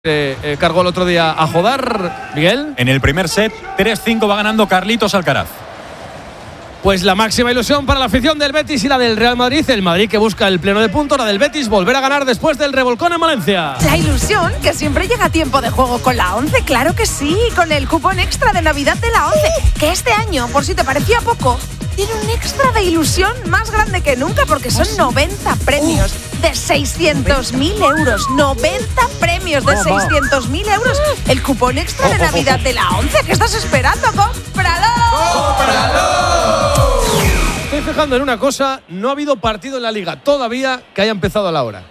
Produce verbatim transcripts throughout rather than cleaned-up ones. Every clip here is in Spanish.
Eh, eh, cargó el otro día a Jodar, Miguel. En el primer set, tres cinco va ganando Carlitos Alcaraz. Pues la máxima ilusión para la afición del Betis y la del Real Madrid. El Madrid que busca el pleno de puntos, la del Betis volver a ganar después del revolcón en Valencia. La ilusión que siempre llega a tiempo de juego con la ONCE, claro que sí, con el cupón extra de Navidad de la ONCE, que este año, por si te parecía poco, tiene un extra de ilusión más grande que nunca porque son noventa premios de seiscientos mil euros. noventa premios de seiscientos mil euros. El cupón extra de Navidad de la ONCE. ¿Qué estás esperando? ¡Cómpralo! ¡Cómpralo! Estoy fijando en una cosa, no ha habido partido en la Liga todavía que haya empezado a la hora.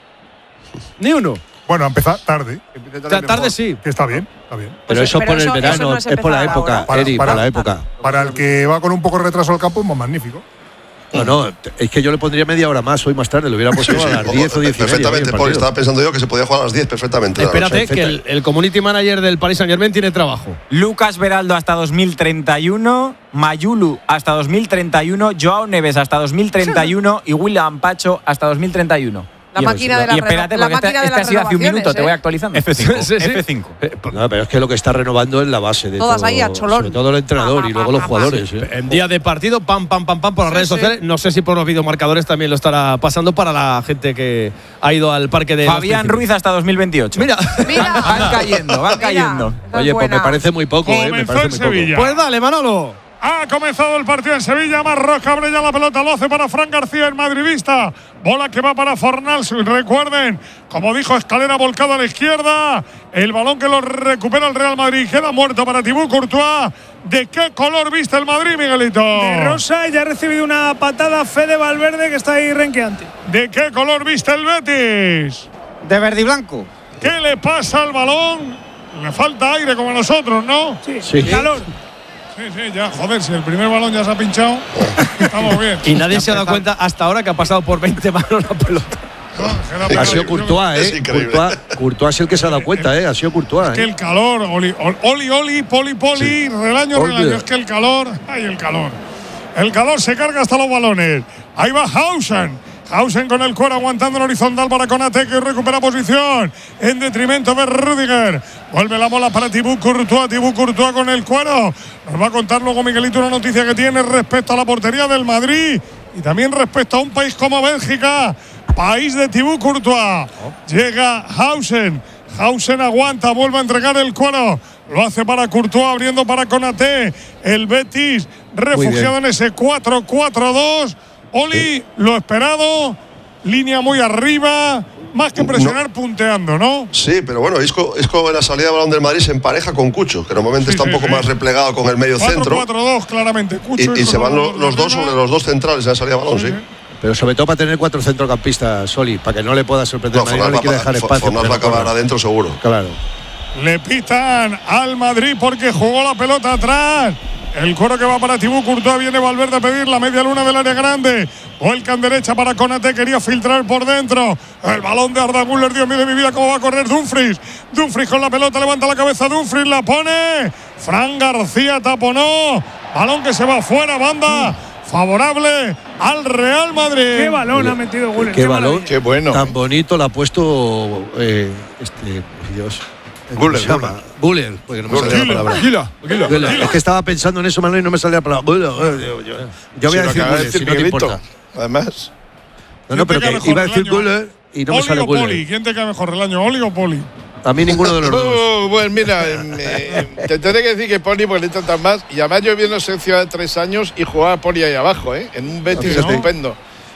Ni uno. Bueno, a empezar tarde. Tarde, tarde sí. Que está bien, está bien. Pero Pues, eso pero por el eso- eso verano, no es es por la empezar época, ahora. Para- Eri, para- por la época. Para el que va con un poco de retraso al campo, pues magnífico. No, no, es que yo le pondría media hora más hoy más tarde, lo hubiera puesto a las diez o diez y media. Perfectamente, Paul, estaba pensando yo que se podía jugar a las diez perfectamente. Espérate, o sea, que el, el community manager del Paris Saint-Germain tiene trabajo. Lucas Beraldo hasta dos mil treinta y uno, Mayulu hasta dos mil treinta y uno, Joao Neves hasta dos mil treinta y uno y William Pacho hasta dos mil treinta y uno. La Y- máquina de las Y espérate, reno- la porque este, máquina de este las ha sido hace un minuto, renovaciones, te voy ¿eh? actualizando. F cinco. Sí, sí. F cinco. No, pero es que lo que está renovando es la base de Todas todo, ahí a cholón. sobre todo el entrenador y luego los jugadores. ¿eh? En día de partido, pam, pam, pam, pam, por las Sí, redes sí. sociales. No sé si por los videomarcadores también lo estará pasando para la gente que ha ido al parque de. Fabián los Ruiz hasta dos mil veintiocho. Mira, Mira. Van cayendo, van Mira, cayendo. esa es Oye, pues me buena. parece muy poco, ¿eh? Me Comenzó parece en muy poco. Sevilla. pues dale, Manolo. Ha comenzado el partido en Sevilla. Marros abre ya la pelota. Lo hace para Fran García, el madridista. Bola que va para Fornals. Recuerden, como dijo, Escalera volcado a la izquierda. El balón que lo recupera el Real Madrid. Queda muerto para Thibaut Courtois. ¿De qué color viste el Madrid, Miguelito? De rosa, y ya ha recibido una patada Fede Valverde, que está ahí renqueante. ¿De qué color viste el Betis? De verde y blanco. ¿Qué le pasa al balón? Le falta aire como a nosotros, ¿no? Sí, Sí. calor. Sí, sí, ya, joder, si el primer balón ya se ha pinchado, estamos bien. Y nadie se ha dado cuenta hasta ahora que ha pasado por veinte manos la pelota. No, que era Ha sido para- Courtois, Es ¿eh? increíble. Courtois, Courtois es el que se ha dado cuenta, ¿eh? Ha sido Courtois. Es que ¿eh? el calor, Oli, Oli, Oli, Poli, Poli, relaño, Oli. relaño. Es que el calor, ay, el calor. El calor se carga hasta los balones. Ahí va Hausen. Hausen con el cuero aguantando en horizontal para Konaté, que recupera posición en detrimento de Rüdiger. Vuelve la bola para Thibaut Courtois. Thibaut Courtois con el cuero. Nos va a contar luego Miguelito una noticia que tiene respecto a la portería del Madrid y también respecto a un país como Bélgica, país de Thibaut Courtois. Llega Hausen. Hausen aguanta, vuelve a entregar el cuero. Lo hace para Courtois, abriendo para Konaté. El Betis refugiado en ese cuatro cuatro dos. Oli, lo esperado, línea muy arriba, más que presionar, No. punteando, ¿no? Sí, pero bueno, Isco, Isco en la salida de balón del Madrid se empareja con Cucho, que normalmente Sí, está un sí, poco sí. más replegado con el medio cuatro centro. cuatro dos, claramente. Cucho Y, y se van lo- los dos arriba. sobre los dos centrales en la salida de balón, sí. Pero sobre todo para tener cuatro centrocampistas, Soli, para que no le pueda sorprender. No, Madrid, no Fornals le va, quiere a- dejar Fo- espacio. Fornals para va a que no acabar corra. adentro seguro. Claro. Le pitan al Madrid porque jugó la pelota atrás. El cuero que va para Thibaut Courtois, viene Valverde a pedir la media luna del área grande. Vuelcan derecha para Konaté, quería filtrar por dentro. El balón de Arda Güler, Dios mío de mi vida, cómo va a correr Dumfries. Dumfries con la pelota, levanta la cabeza, Dumfries la pone. Fran García taponó. Balón que se va fuera, banda favorable al Real Madrid. Qué balón ha metido Güler. Qué balón. maravilla. Qué bueno. Tan bonito lo ha puesto. Eh, este. Dios. ¿Cómo Güler, se llama? Güler, porque no me salía la palabra. Tranquila, tranquila. Güler. Es que estaba pensando en eso, Manuel, y no me salía la palabra. Güler, Güler, yo, yo- yo voy a Si lo decir acaba de Güler, si no te Miguelito, importa. Además, No, no, pero ¿Quién te que cae iba a mejor, decir Relaño? Güler y no me ¿Oli sale o Poli? Güler. ¿Quién te cae mejor, Relaño? ¿Oli o Poli? A mí ninguno de los dos. Oh, bueno, mira, eh, te tendré que decir que Poli porque le tratan más. Y además yo viviendo en Ciudad de tres años y jugaba Poli ahí abajo, ¿eh? En un Betis Fíjate. estupendo.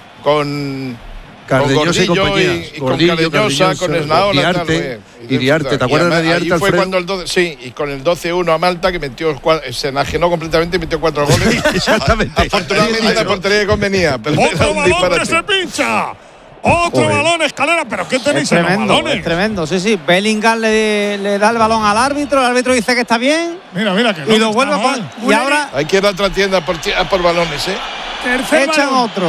Con, Cardeñosa y con Gordillo compañía. y, y Gordillo, con Cardeñosa, Cardeñosa, con Esnaola. tal, Diarte, güey. y Diarte, ¿te acuerdas de además, Diarte, ahí fue Alfredo? cuando el doce, sí, y con el doce uno a Malta que metió cua- se enajenó completamente y metió cuatro goles. Exactamente. Afortunadamente la portería que convenía, pero era ¡Otro un balón que disparate. se pincha! ¡Otro Joder. balón, Escalera! ¿Pero qué tenéis Es en los tremendo, balones? es tremendo. Sí, sí. Bellingham le, le da el balón al árbitro, el árbitro dice que está bien Mira, mira, que no y lo está vuelve a mal. poner. Y ahora Hay que ir a otra tienda por, ti- a por balones, ¿eh? echan balón. otro.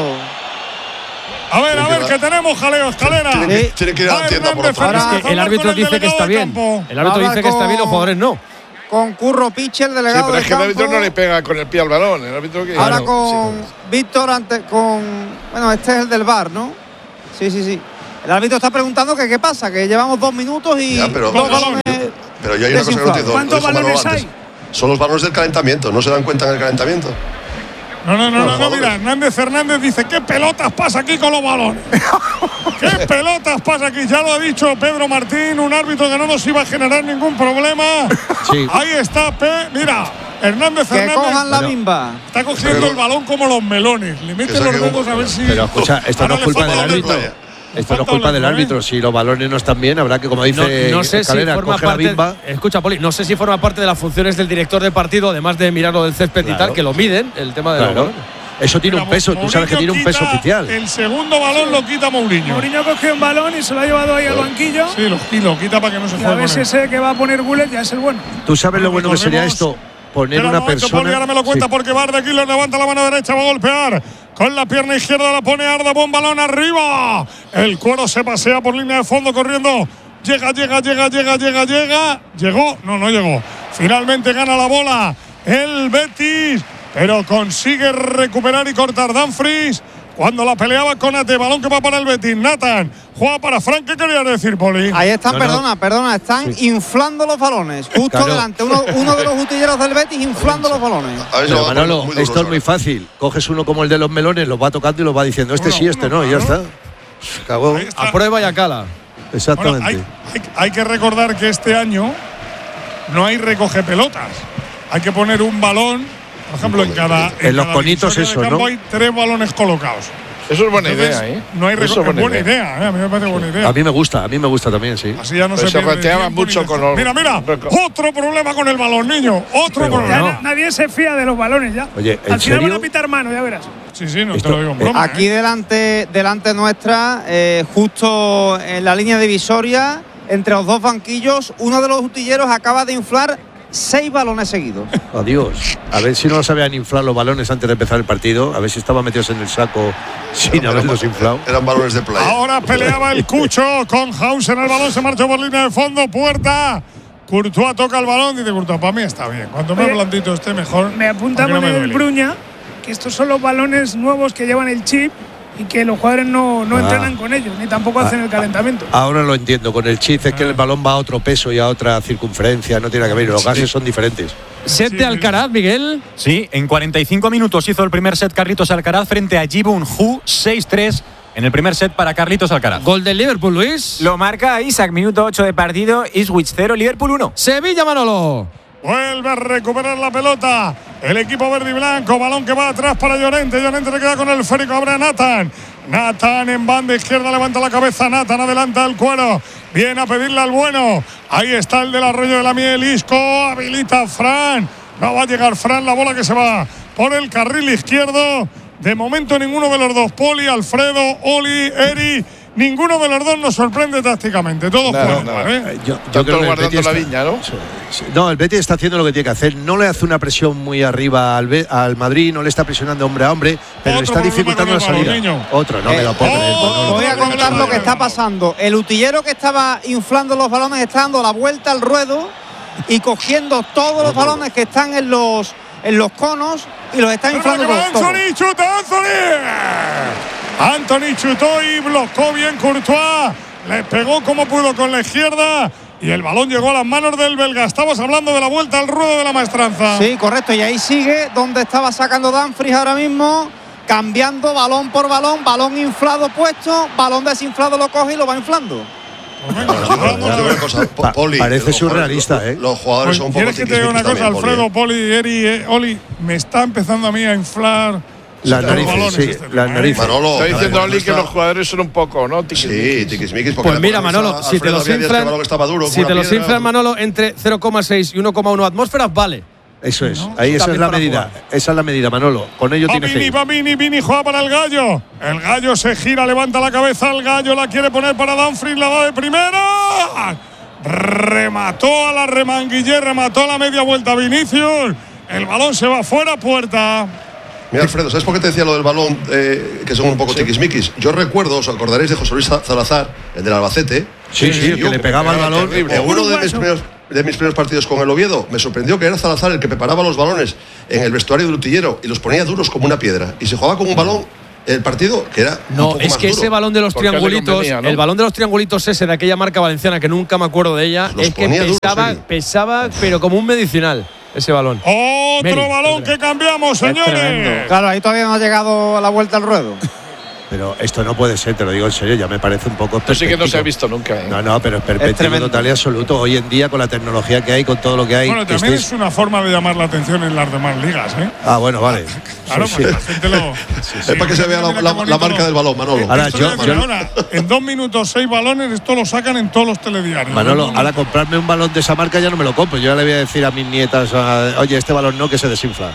A ver, a ver, que tenemos jaleo, Escalera. Tiene que, Sí. tiene que ir a la Va tienda por Hernández otra. Ahora- Fernández Es que el a hablar árbitro con el dice que delegado está de bien. campo. El árbitro Va a dice que está bien, los con- jugadores no. Con Curro Pichel, Sí, delegado pero es del que el árbitro campo. no le pega con el pie al balón. El árbitro que. Ahora Claro, con Víctor ante con bueno, este es el del V A R, ¿no? Sí, sí, sí. El árbitro está preguntando que qué pasa, que llevamos dos minutos y Ya, pero- dos balones. Pero yo hay una cosa que no entiendo. ¿Cuántos lo dijo Manolo balones antes. hay? Son los balones del calentamiento, ¿no se dan cuenta en el calentamiento? No, no, no, no, no, jugadores. mira, Hernández Hernández dice, ¿qué pelotas pasa aquí con los balones? ¿Qué pelotas pasa aquí? Ya lo ha dicho Pedro Martín, un árbitro que no nos iba a generar ningún problema. Sí. Ahí está, Pe, mira, Hernández Que Hernández cojan la Bueno. bimba. está cogiendo Pero- el balón como los melones. Le mete Que los saque un- dedos a ver si… Pero escucha, esto Ahora no es le culpa falta del balón de árbitro. playa. Le Esto no es falta culpa del blanco, ¿eh? árbitro. Si los balones no están bien, habrá que, como dice No, no sé si Escalera, forma coge la parte. bimba. Escucha, Poli, no sé si forma parte de las funciones del director de partido, además de mirar lo del césped y Claro. tal, que lo miden, el tema de los Claro. balones. Eso tiene Mira, un peso, tú sabes que tiene un Mourinho peso quita oficial. El segundo balón lo quita Mourinho. Mourinho cogió un balón y se lo ha llevado ahí al banquillo. Sí, lo, y lo quita para que no se Y a juegue ver con si él. ese que va a poner Gullet ya es el bueno. Tú sabes lo bueno que sería Recordemos- esto, poner Espera un una momento, persona. Poli, ahora me lo cuenta Sí. porque Barde le levanta la mano derecha, va a golpear. Con la pierna izquierda la pone Arda, buen balón arriba. El cuero se pasea por línea de fondo corriendo. Llega, llega, llega, llega, llega, llega. Llegó, no, no llegó. Finalmente gana la bola el Betis, pero consigue recuperar y cortar Dumfries. Cuando la peleaba con Ate, balón que va para el Betis. Nathan juega para Frank. ¿Qué quería decir, Poli? Ahí están, No, no. perdona, perdona, están inflando los balones. Justo Claro. delante, uno, uno de los utilleros del Betis inflando los balones. A ver si Pero lo va a poner Manolo, muy duros esto es muy ahora. fácil. Coges uno como el de los melones, los va tocando y los va diciendo este Uno, sí, este uno, no, y ya claro. está. Se acabó. Ahí está. A prueba y a cala. Bueno, Exactamente. hay, hay- hay que recordar que este año no hay recoge pelotas. Hay que poner un balón, por ejemplo, en cada. En los cada conitos divisoria de eso, campo ¿no? hay tres balones colocados. Eso es buena Entonces, idea, ¿eh? No hay Eso recoge. es Buena, buena idea. idea, ¿eh? A mí me parece buena idea. A mí me gusta, a mí me gusta también, sí. Así ya no Pero se se pierde reteaban tiempo mucho ni con de- los- Mira, mira, reco- otro problema con el balón, niño. Otro Pero problema. Ya no. na- nadie se fía de los balones ya. Oye, ¿en Al final van serio? a pitar mano, ya verás. Sí, sí, no Esto- te lo digo en broma. Aquí ¿eh? delante, delante nuestra, eh, justo en la línea divisoria, entre los dos banquillos, uno de los utilleros acaba de inflar seis balones seguidos. Adiós. A ver si no sabían inflar los balones antes de empezar el partido. A ver si estaban metidos en el saco sin Eran- haberlos eran- inflado. Eran balones de playa. Ahora peleaba el Cucho con Hausen. El balón se marchó por línea de fondo. Puerta. Courtois toca el balón. Dice Courtois, para mí está bien. Cuanto más Oye, blandito esté, mejor. Me apunta Porque no me Manuel duele. Bruña que estos son los balones nuevos que llevan el chip y que los jugadores no, no Ah. entrenan con ellos, ni tampoco hacen el calentamiento. Ahora lo entiendo. Con el chip es que el balón va a otro peso y a otra circunferencia. No tiene que ver. Los gases son diferentes. Set Sí, de sí. Alcaraz, Miguel. Sí, en cuarenta y cinco minutos hizo el primer set Carlitos Alcaraz frente a Jibun Hu, seis tres en el primer set para Carlitos Alcaraz. Gol del Liverpool, Luis. Lo marca Isaac, minuto ocho de partido, Ipswich cero, Liverpool uno. Sevilla, Manolo. Vuelve a recuperar la pelota. El equipo verde y blanco. Balón que va atrás para Llorente. Llorente le queda con el esférico. Abre a Nathan. Nathan en banda izquierda. Levanta la cabeza. Nathan adelanta el cuero. Viene a pedirle al bueno. Ahí está el del Arroyo de la Miel. Isco habilita a Fran. No va a llegar Fran. La bola que se va por el carril izquierdo. De momento ninguno de los dos. Poli, Alfredo, Oli, Eri. Ninguno de los dos nos sorprende tácticamente. Todos No, pueden no. jugar, ¿eh? Eh, Yo, yo Están creo que todos el guardando Betis la está- viña, ¿no? Sí, sí. No, el Betis está haciendo lo que tiene que hacer. No le hace una presión muy arriba al, Be- al Madrid, no le está presionando hombre a hombre, pero le Otro está problema dificultando la con el balón, salida. niño. Otro, no me lo puedo Eh, creer. oh, Manolo. Voy a no, contar no, lo no, que no, está no. pasando. El utillero que estaba inflando los balones está dando la vuelta al ruedo y cogiendo todos los balones que están en los, en los conos y los está inflando Que va todos. todos. Anthony, chuta Anthony. Anthony chutó y bloqueó bien Courtois. Le pegó como pudo con la izquierda y el balón llegó a las manos del belga. Estamos hablando de la vuelta al ruedo de la maestranza. Sí, correcto. Y ahí sigue donde estaba sacando Dumfries ahora mismo, cambiando balón por balón, balón inflado puesto, balón desinflado lo coge y lo va inflando. Pues venga, Os vamos digo a una ver. cosa, Po- Pa- Poli, parece los surrealista, jugadores- ¿eh? Los jugadores Pues, son un poco ¿quieres que te diga una tiquismiquis cosa, también, Alfredo, Poli, Poli, Eri, eh, Oli? Me está empezando a mí a inflar Las los narices, balones sí, este las tema, ¿eh? narices. Manolo, Está diciendo cada vez Oli que está- los jugadores son un poco, ¿no? Sí, Tiquismiquis. tiquismiquis. porque Pues la mira, pobreza, Manolo, si te Alfredo, los había días que el inflan, balón estaba duro, si como te una los piedra. inflan, Manolo, entre cero coma seis y uno coma uno atmósferas, vale. Eso es, ¿No? ahí esa También es la para medida. jugar. Esa es la medida, Manolo. Con ello Va tienes que Vini, ir. va Vini, Vini juega para el gallo. El gallo se gira, levanta la cabeza. El gallo la quiere poner para Dumfries, la da de primera. Remató a la remanguillé, remató a la media vuelta Vinicius. El balón se va fuera, puerta. Mira, Alfredo, ¿sabes por qué te decía lo del balón? Eh, que son un poco tiquismiquis. Yo recuerdo, os acordaréis de José Luis Salazar, el del Albacete. Sí, sí, el que yo- le pegaba al balón. En uno de mis, primeros, de mis primeros partidos con el Oviedo, me sorprendió que era Salazar el que preparaba los balones en el vestuario del utillero y los ponía duros como una piedra. Y se jugaba con un balón el partido, que era un No, poco es más que duro. ese balón de los Porque le triangulitos, convenía, ¿no? el balón de los triangulitos ese de aquella marca valenciana que nunca me acuerdo de ella, Los es que ponía duros, pesaba, Eri. pesaba, pero como un medicinal, ese balón. Otro Meri, balón que cambiamos, señores. Claro, ahí todavía no ha llegado a la vuelta al ruedo. Pero esto no puede ser, te lo digo en serio, ya me parece un poco. Esto sí que no se ha perspectivo. visto nunca. ¿eh? No, no, pero es Es perspectivo tremendo. total y absoluto. Hoy en día, con la tecnología que hay, con todo lo que hay. Bueno, que también estéis- es una forma de llamar la atención en las demás ligas, ¿eh? Ah, bueno, vale. Claro, Sí, porque sí. la gente lo. Es para que se vea la, Mira qué la- bonito la marca lo- del balón, Manolo. Ahora, Esto yo- es de yo- ahora. En dos minutos, seis balones, esto lo sacan en todos los telediarios. Manolo, ¿no? ahora comprarme un balón de esa marca ya no me lo compro. Yo ya le voy a decir a mis nietas, ah, oye, este balón no, que se desinfla.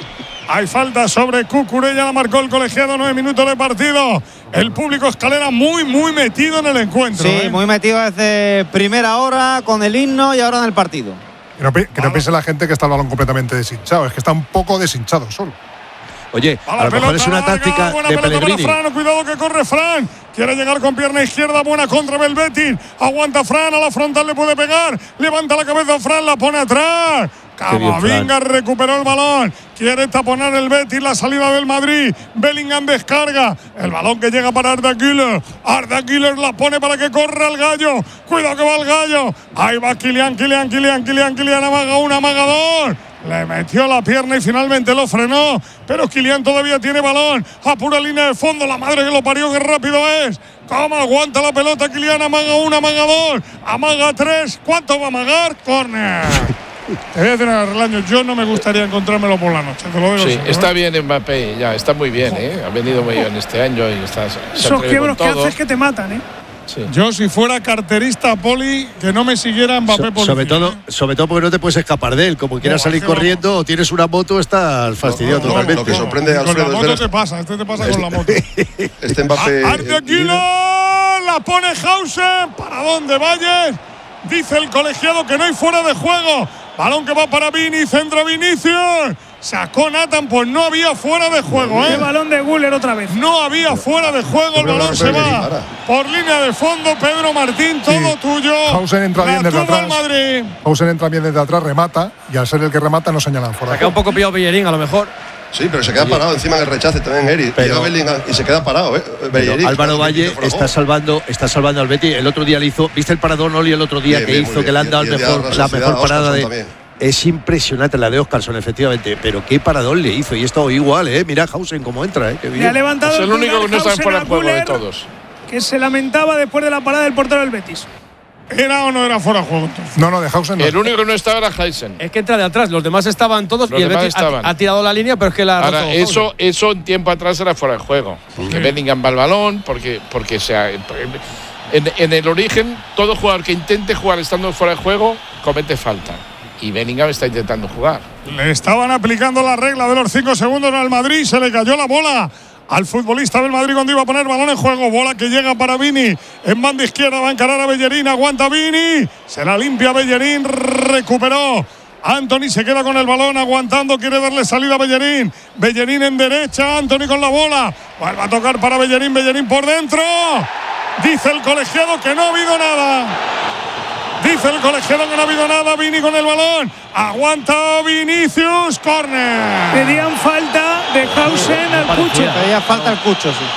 Hay falta sobre Cucurella, la marcó el colegiado, nueve minutos de partido. El público Escalera muy, muy metido en el encuentro. Sí, ¿eh? muy metido desde primera hora con el himno y ahora en el partido. Que no, pi- que no piense la gente que está el balón completamente deshinchado, es que está un poco deshinchado solo. Oye, Va a la lo mejor pelota es una larga, táctica buena de pelota para Pellegrini. Fran, cuidado que corre Fran. Quiere llegar con pierna izquierda, buena contra Belbetis. Aguanta Fran, a la frontal le puede pegar. Levanta la cabeza Fran, la pone atrás. Camavinga recuperó el balón. Quiere taponar el Betis, la salida del Madrid. Bellingham descarga. El balón que llega para Arda Güler. Arda Güler la pone para que corra el gallo. Cuidado que va el gallo. Ahí va Kylian, Kylian, Kylian, Kylian, Kylian. Amaga uno, amaga dos. Le metió la pierna y finalmente lo frenó. Pero Kylian todavía tiene balón. A pura línea de fondo. La madre que lo parió, qué rápido es. ¿Cómo aguanta la pelota Kylian? Amaga uno, amaga dos. Amaga tres. ¿Cuánto va a amagar? Córner. Te voy a decir una Relaño, yo no me gustaría encontrármelo por la noche, te lo digo. Sí, siempre, está ¿eh? bien Mbappé, ya, está muy bien, ¿eh? Ha venido muy bien este año y está. Se Esos atreve quiebros con que todo. haces que te matan, ¿eh? Sí. Yo, si fuera carterista Poli, que no me siguiera Mbappé So- por sobre todo, sobre todo porque no te puedes escapar de él. Como quieras No, salir es que corriendo o tienes una moto, estás fastidiado No, no, totalmente. lo que sorprende a Con la Alfredo moto es ver- te pasa, este te pasa con la moto. Este Mbappé. Arda Güler, la pone Hausen. ¿Para dónde vayas? Dice el colegiado que no hay fuera de juego. Balón que va para Vini, centro Vinicius. Sacó Nathan, pues no había fuera de juego, Qué ¿eh? balón de Güler otra vez. No había fuera de juego, el Pero balón no, se Pellegrini, va ahora. por línea de fondo. Pedro Martín, todo tuyo. Hausen entra La bien desde tuvo el atrás. Madrid. Hausen entra bien desde atrás, remata, y al ser el que remata no señalan fuera. Se queda un poco pillado Bellerín, a lo mejor. Sí, pero se queda parado encima en el rechace también, Eri. Pero- Llega Bellingham y se queda parado, ¿eh? Pero Bellerín, Álvaro está Valle fuera de está juego. salvando, está salvando al Betis. El otro día le hizo, ¿viste el paradón Oli el otro día Bien, que bien, hizo? muy Que le han bien. dado Y- el y el de mejor, Arras la Sociedad, mejor parada Oscarson de. también. Es impresionante la de Oscarson, efectivamente. Pero qué paradón le hizo. Y esto igual, ¿eh? Mira Hausen cómo entra, ¿eh? Qué Le ha bien. levantado Es el único pulgar que no está Hausen fuera a de juego de Güler, todos. que se lamentaba después de la parada del portero del Betis. ¿Era o no era fuera de juego entonces? No, no, de Hausen no. El único que no estaba era Heisen. Es que entra de atrás, los demás estaban todos Los y el demás Betis ha, estaban. ha tirado la línea, pero es que la ha Ahora, roto eso, Hausen. eso en tiempo atrás era fuera de juego. Porque Bellingham va al balón, porque, porque sea, en, en el origen, todo jugador que intente jugar estando fuera de juego comete falta. Y Bellingham está intentando jugar. Le estaban aplicando la regla de los cinco segundos al Madrid. Se le cayó la bola al futbolista del Madrid cuando iba a poner balón en juego. Bola que llega para Vini. En banda izquierda va a encarar a Bellerín. Aguanta Vini. Se la limpia Bellerín. Recuperó. Anthony se queda con el balón aguantando. Quiere darle salida a Bellerín. Bellerín en derecha. Anthony con la bola. Vuelve a tocar para Bellerín. Bellerín por dentro. Dice el colegiado que no ha habido nada. Dice el colegiado que no ha habido nada. Vini con el balón. Aguanta Vinicius. Corner. Pedían falta de Hausen al Cucho. parecía. Todavía falta el Cucho, sí.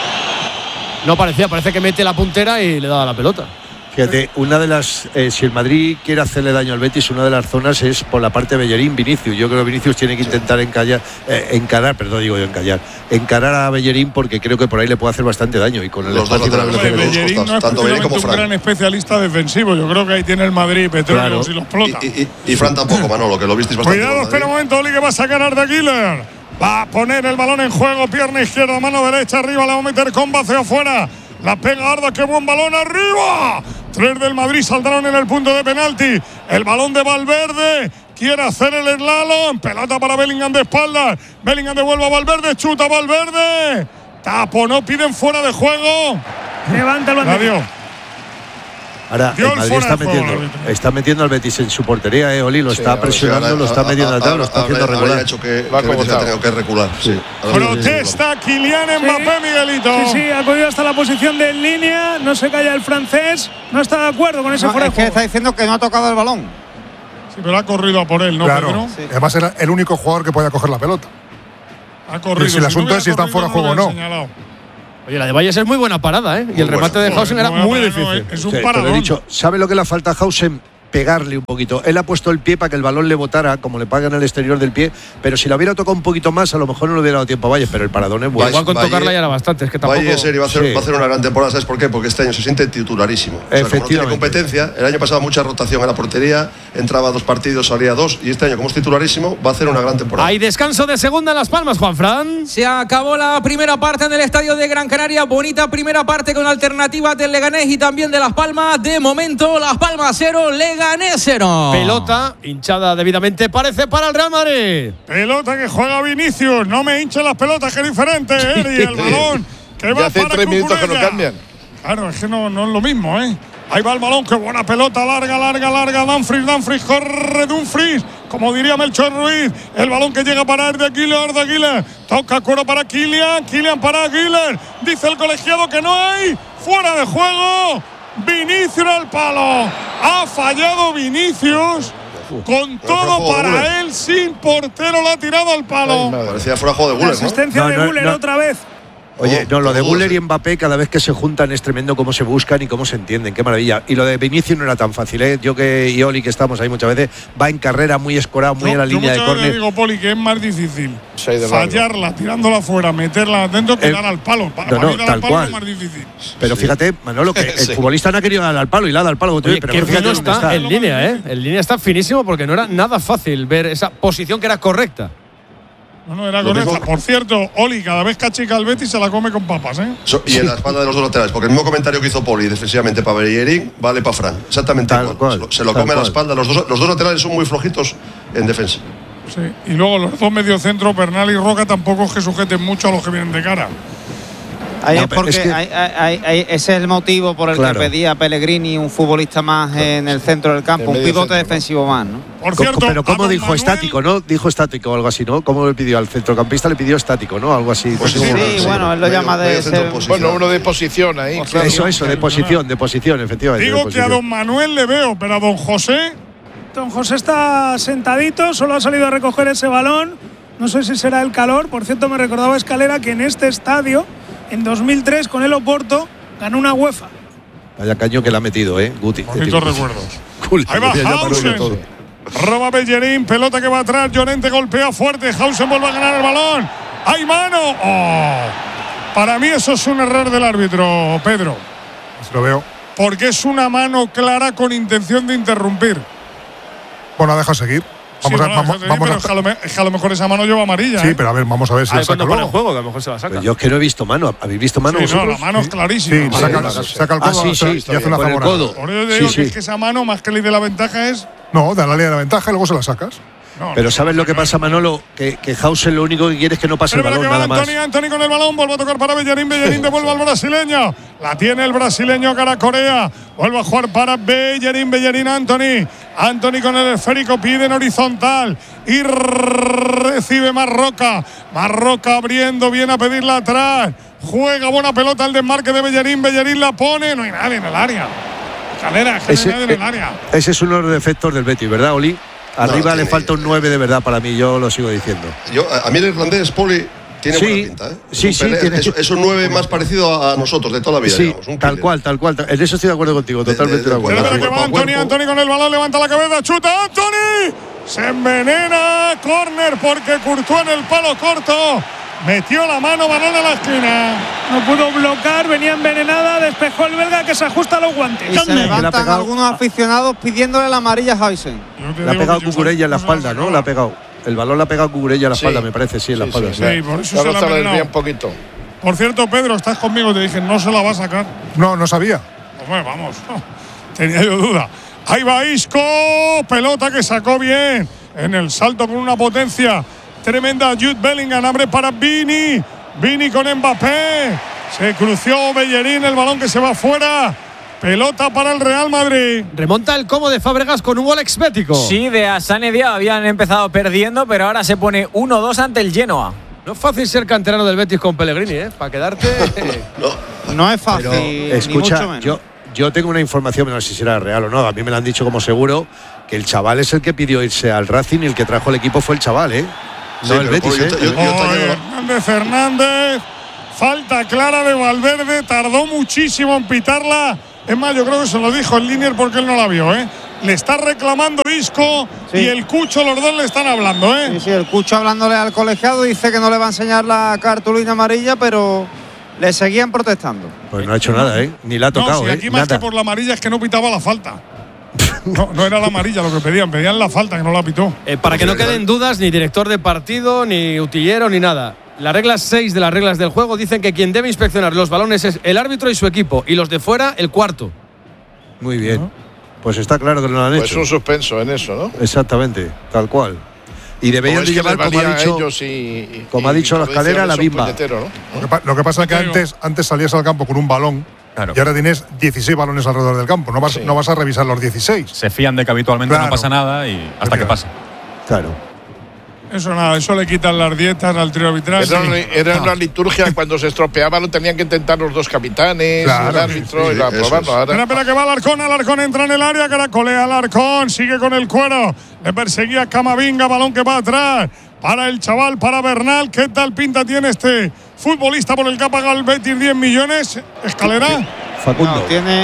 No parecía, parece que mete la puntera y le da la pelota. Fíjate, una de las. Eh, si el Madrid quiere hacerle daño al Betis, una de las zonas es por la parte de Bellerín, Vinicius. Yo creo que Vinicius tiene que intentar encallar, eh, encarar, perdón, digo yo encallar, encarar a Bellerín porque creo que por ahí le puede hacer bastante daño. Y con el Los dos espacio y con la laterales, velocidad los que dos tiene. Bellerín no es tanto Bellerín como precisamente un Fran. gran especialista defensivo. Yo creo que ahí tiene el Madrid petróleo Claro. si lo explota. Y, y, y Fran tampoco, Manolo, que lo visteis bastante. Cuidado, con espera un Madrid. momento, Oli, que va a sacar Arda Güler. Va a poner el balón en juego, pierna izquierda, mano derecha, arriba, la va a meter con hacia afuera. La pega Arda, qué buen balón, arriba. Tres del Madrid saldrán en el punto de penalti. El balón de Valverde. Quiere hacer el slalom. Pelota para Bellingham de espaldas. Bellingham devuelve a Valverde, chuta Valverde. Tapo, no piden fuera de juego. Levanta el La banderín. dio. Ahora, Dio el el Madrid fuera está de juego, metiendo, árbitro. está metiendo al Betis en su portería, eh, Oli, lo Sí, está ahora sí, presionando, ahora- lo está ahora- metiendo atrás, lo ahora- está haciendo ahora- regular. ahora ha hecho que, Va que como Betis ha está. tenido que recular. Sí. Ahora sí, sí, sí, Protesta Kylian Mbappé, Miguelito. Sí, sí, ha cogido hasta la posición de en línea. No se calla el francés. No está de acuerdo con ese No, fuera es de que juego. está diciendo que no ha tocado el balón. Sí, pero ha corrido a por él, ¿no, Claro. Pedro? Además era el único jugador que podía coger la pelota. Ha corrido. Si el asunto es si están fuera de juego o no. Oye, la de Valles es muy buena parada, ¿eh? Y el remate de Hausen era muy difícil. Es un Sí, te paradón. lo he dicho. ¿Sabe lo que le falta a Hausen? Pegarle un poquito. Él ha puesto el pie para que el balón le botara, como le pagan el exterior del pie, pero si lo hubiera tocado un poquito más, a lo mejor no le hubiera dado tiempo a Valles, pero el paradón es bueno. Igual con Valle- tocarla ya era bastante, es que tampoco… Valle serio, va a, hacer, Sí. va a hacer una gran temporada, ¿sabes por qué? Porque este año se siente titularísimo. O sea, como no tiene Efectivamente. competencia, el año pasado mucha rotación en la portería, entraba a dos partidos, salía a dos, y este año, como es titularísimo, va a hacer una gran temporada. Hay descanso de segunda en Las Palmas, Juanfran. Se acabó la primera parte en el estadio de Gran Canaria. Bonita primera parte con alternativas del Leganés y también de Las Palmas. De momento, Las Palmas cero, Leganés cero. Pelota hinchada debidamente, parece para el Real Madrid. Pelota que juega Vinicius. No me hinchen las pelotas, que es diferente, Eri. El balón que Ya va hace para tres minutos que no Cucurella. cambian. Claro, es que no, no es lo mismo, ¿eh? Ahí va el balón, qué buena pelota, larga, larga, larga. Dumfries, Dumfries, corre Dumfries. Como diría Melchor Ruiz, el balón que llega para de Aguilar, de Aguilar. Toca cuero para Kylian, Kylian para Aguilar. Dice el colegiado que no hay. Fuera de juego. Vinicius al palo. Ha fallado Vinicius. Con todo para él, sin portero, la ha tirado al palo. Parecía fuera de juego de La Guller, ¿no? asistencia No, de no, Müller no. otra vez. Oye, no, lo de Oh, Müller sí. y Mbappé cada vez que se juntan es tremendo cómo se buscan y cómo se entienden, qué maravilla. Y lo de Vinicius no era tan fácil, ¿eh? Yo que y Oli, que estamos ahí muchas veces, va en carrera muy escorado, muy Yo- en la yo línea de muchas veces córner. digo, Poli, que es más difícil Se ha ido largo. fallarla, tirándola afuera, meterla adentro que Eh, dar al palo. Pa- no, para no, mí dar tal al palo cual. es más difícil. Pero fíjate, Manolo, que el Sí. futbolista no ha querido dar al palo y la da al palo. Oye, pero qué fíjate fino dónde está en línea, ¿eh? En línea está finísimo porque no era nada fácil ver esa posición que era correcta. No, no, era Lo correcta. mismo- Por cierto, Oli, cada vez que achica el Betis se la come con papas, ¿eh? So- y en la espalda de los dos laterales, porque el mismo comentario que hizo Poli defensivamente para Bellerín vale para Fran. Exactamente Tal igual. cual, Se lo, se lo tal come a la cual. espalda. Los dos, los dos laterales son muy flojitos en defensa. Sí. Y luego los dos mediocentros, Bernal y Roca, tampoco es que sujeten mucho a los que vienen de cara. Ahí No, es pero porque es que- hay- hay- hay- hay- ese es el motivo por el Claro. que pedía Pellegrini un futbolista más en el centro del campo, En un medio pivote centro, ¿no? defensivo más, ¿no? Por Co- cierto, pero a ¿cómo don dijo Manuel- estático, no? Dijo estático o algo así, ¿no? ¿Cómo le pidió al centrocampista? Le pidió estático, ¿no? Algo así. Pues No sé sí, cómo- sí, sí. bueno, él lo Medio- llama de medio centro ese- posición. Bueno, uno de posición ahí. O sea, claro. Eso, eso, de posición, de posición, efectivamente. de Digo que a posición. don Manuel le veo, pero a don José. Don José está sentadito, solo ha salido a recoger ese balón. No sé si será el calor. Por cierto, me recordaba Escalera que en este estadio, en dos mil tres, con el Oporto, ganó una UEFA. Vaya caño que le ha metido, ¿eh? Guti. Bonitos recuerdos. Cool, Ahí va ya llamaron Hausen. de todo. Roba Bellerín, pelota que va atrás. Llorente golpea fuerte. Hausen vuelve a ganar el balón. ¡Hay mano! ¡Oh! Para mí eso es un error del árbitro, Pedro. Así lo veo. Porque es una mano clara con intención de interrumpir. Bueno, deja seguir. Vamos Sí, a, no, vamos, sí, vamos pero a- es que a lo me- es que a lo mejor esa mano lleva amarilla. sí, ¿eh? pero a ver, vamos a ver si Ah, la saca cuando pone luego. en juego, que a lo mejor se la saca. Pues yo es que no he visto mano. ¿Habéis visto mano Sí, no, vosotros? la mano es clarísima. Sí, Vale, saca, vale. saca el Ah, codo sí, y sí, hace una con el zamorana. codo. Por ello te Sí, digo sí. que es que esa mano, más que ley de la ventaja, es. No, da la línea de ventaja y luego se la sacas. No, Pero no, ¿sabes lo que pasa, Manolo? Que, que Hausen lo único que quiere es que no pase el Pero balón, que va nada más. Anthony, Anthony con el balón, vuelve a tocar para Bellerín, Bellerín devuelve al brasileño. La tiene el brasileño cara a Corea. Vuelve a jugar para Bellerín, Bellerín, Anthony. Anthony con el esférico, pide en horizontal y recibe Marroca. Marroca abriendo, viene a pedirla atrás. Juega buena pelota al desmarque de Bellerín, Bellerín la pone, no hay nadie en el área. Calera, es que no Ese, hay nadie en el área. ese es uno de los defectos del Betis, ¿verdad, Oli? Arriba No, le tiene- falta un nueve de verdad para mí, yo lo sigo diciendo. Yo, a, a mí el irlandés, Poli, tiene Sí, buena pinta. ¿eh? Es sí, un sí, pelea- tiene- es, es un nueve más parecido a nosotros de toda la vida. Sí, digamos, un tal killer. cual, tal cual. En eso estoy de acuerdo contigo, De- totalmente de- de, de acuerdo. Espera, que va cuerpo a Anthony, cuerpo. Anthony con el balón, levanta la cabeza, chuta Anthony. Se envenena, córner porque Courtois en el palo corto. Metió la mano, balón a la esquina. No pudo bloquear, venía envenenada, despejó el belga que se ajusta los guantes. Y se Que le ha levantan pegado- algunos aficionados pidiéndole la amarilla a Hausen. Yo te Le ha digo pegado que yo Cucurella en la no se la espalda, ¿no? sacaba. Le ha pegado. El balón le ha pegado Cucurella en la Sí. espalda, me parece, sí, en la Sí, espalda. sí, sí. Sí, por eso Ya se lo la ha se la desvía envenenado. un poquito. Por cierto, Pedro, estás conmigo, te dije, no se la va a sacar. No, no sabía. Hombre, vamos, tenía yo duda. Ahí va Isco, pelota que sacó bien. En el salto con una potencia tremenda. Jude Bellingham abre para Vini. Vini con Mbappé. Se cruzó Bellerín, el balón que se va fuera. Pelota para el Real Madrid. Remonta el Como de Fábregas con un gol exbético. Sí, de Asane Dia habían empezado perdiendo, pero ahora se pone uno dos ante el Genoa. No es fácil ser canterano del Betis con Pellegrini, ¿eh? Para quedarte… No es fácil, Pero, ni escucha, mucho menos. yo, yo tengo una información, no sé si será real o no, a mí me lo han dicho como seguro, que el chaval es el que pidió irse al Racing y el que trajo el equipo fue el chaval, ¿eh? No, el Betis, yo, ¿eh? yo, yo, yo Oye, Hernández Hernández. Falta clara de Valverde. Tardó muchísimo en pitarla. Es más, yo creo que se lo dijo el Linier porque él no la vio, ¿eh? Le está reclamando Isco Sí. y el Cucho, los dos le están hablando, ¿eh? Sí, sí, el Cucho hablándole al colegiado dice que no le va a enseñar la cartulina amarilla, pero le seguían protestando. Pues no ha hecho nada, ¿eh? Ni la ha tocado, no, si ¿eh? aquí más Nada. que por la amarilla es que no pitaba la falta. No, no era la amarilla lo que pedían, pedían la falta, que no la pitó. Eh, para que no queden dudas, ni director de partido, ni utillero, ni nada. Las reglas seis de las reglas del juego dicen que quien debe inspeccionar los balones es el árbitro y su equipo, y los de fuera, el cuarto. Muy bien. Pues está claro que no lo han Pues hecho. un suspenso en eso, ¿no? Exactamente, tal cual. Y deberían Como es de que llevar, les como ha valía a dicho, ellos y- y- como ha y dicho la como decían, escalera, la es un bimba. puñetero, ¿no? Lo que, pa- lo que pasa es que Creo. antes, antes salías al campo con un balón Claro. y ahora tienes dieciséis balones alrededor del campo. No vas, Sí. no vas a revisar los dieciséis. Se fían de que habitualmente Claro. no pasa nada y hasta que pase. Claro. Eso nada, eso le quitan las dietas al trío arbitral. Era, Sí. una- era una liturgia cuando se estropeaba, lo tenían que intentar los dos capitanes, Claro, el árbitro, sí, y sí, la eso aprobarlo. es. Ahora- Espera, espera, que va Alarcón. Alarcón entra en el área, caracolea Alarcón, sigue con el cuero. Le perseguía Camavinga, balón que va atrás. Para el chaval, para Bernal. ¿Qué tal pinta tiene este futbolista por el que ha pagado el Betis diez millones? Escalera. Facundo. No, tiene,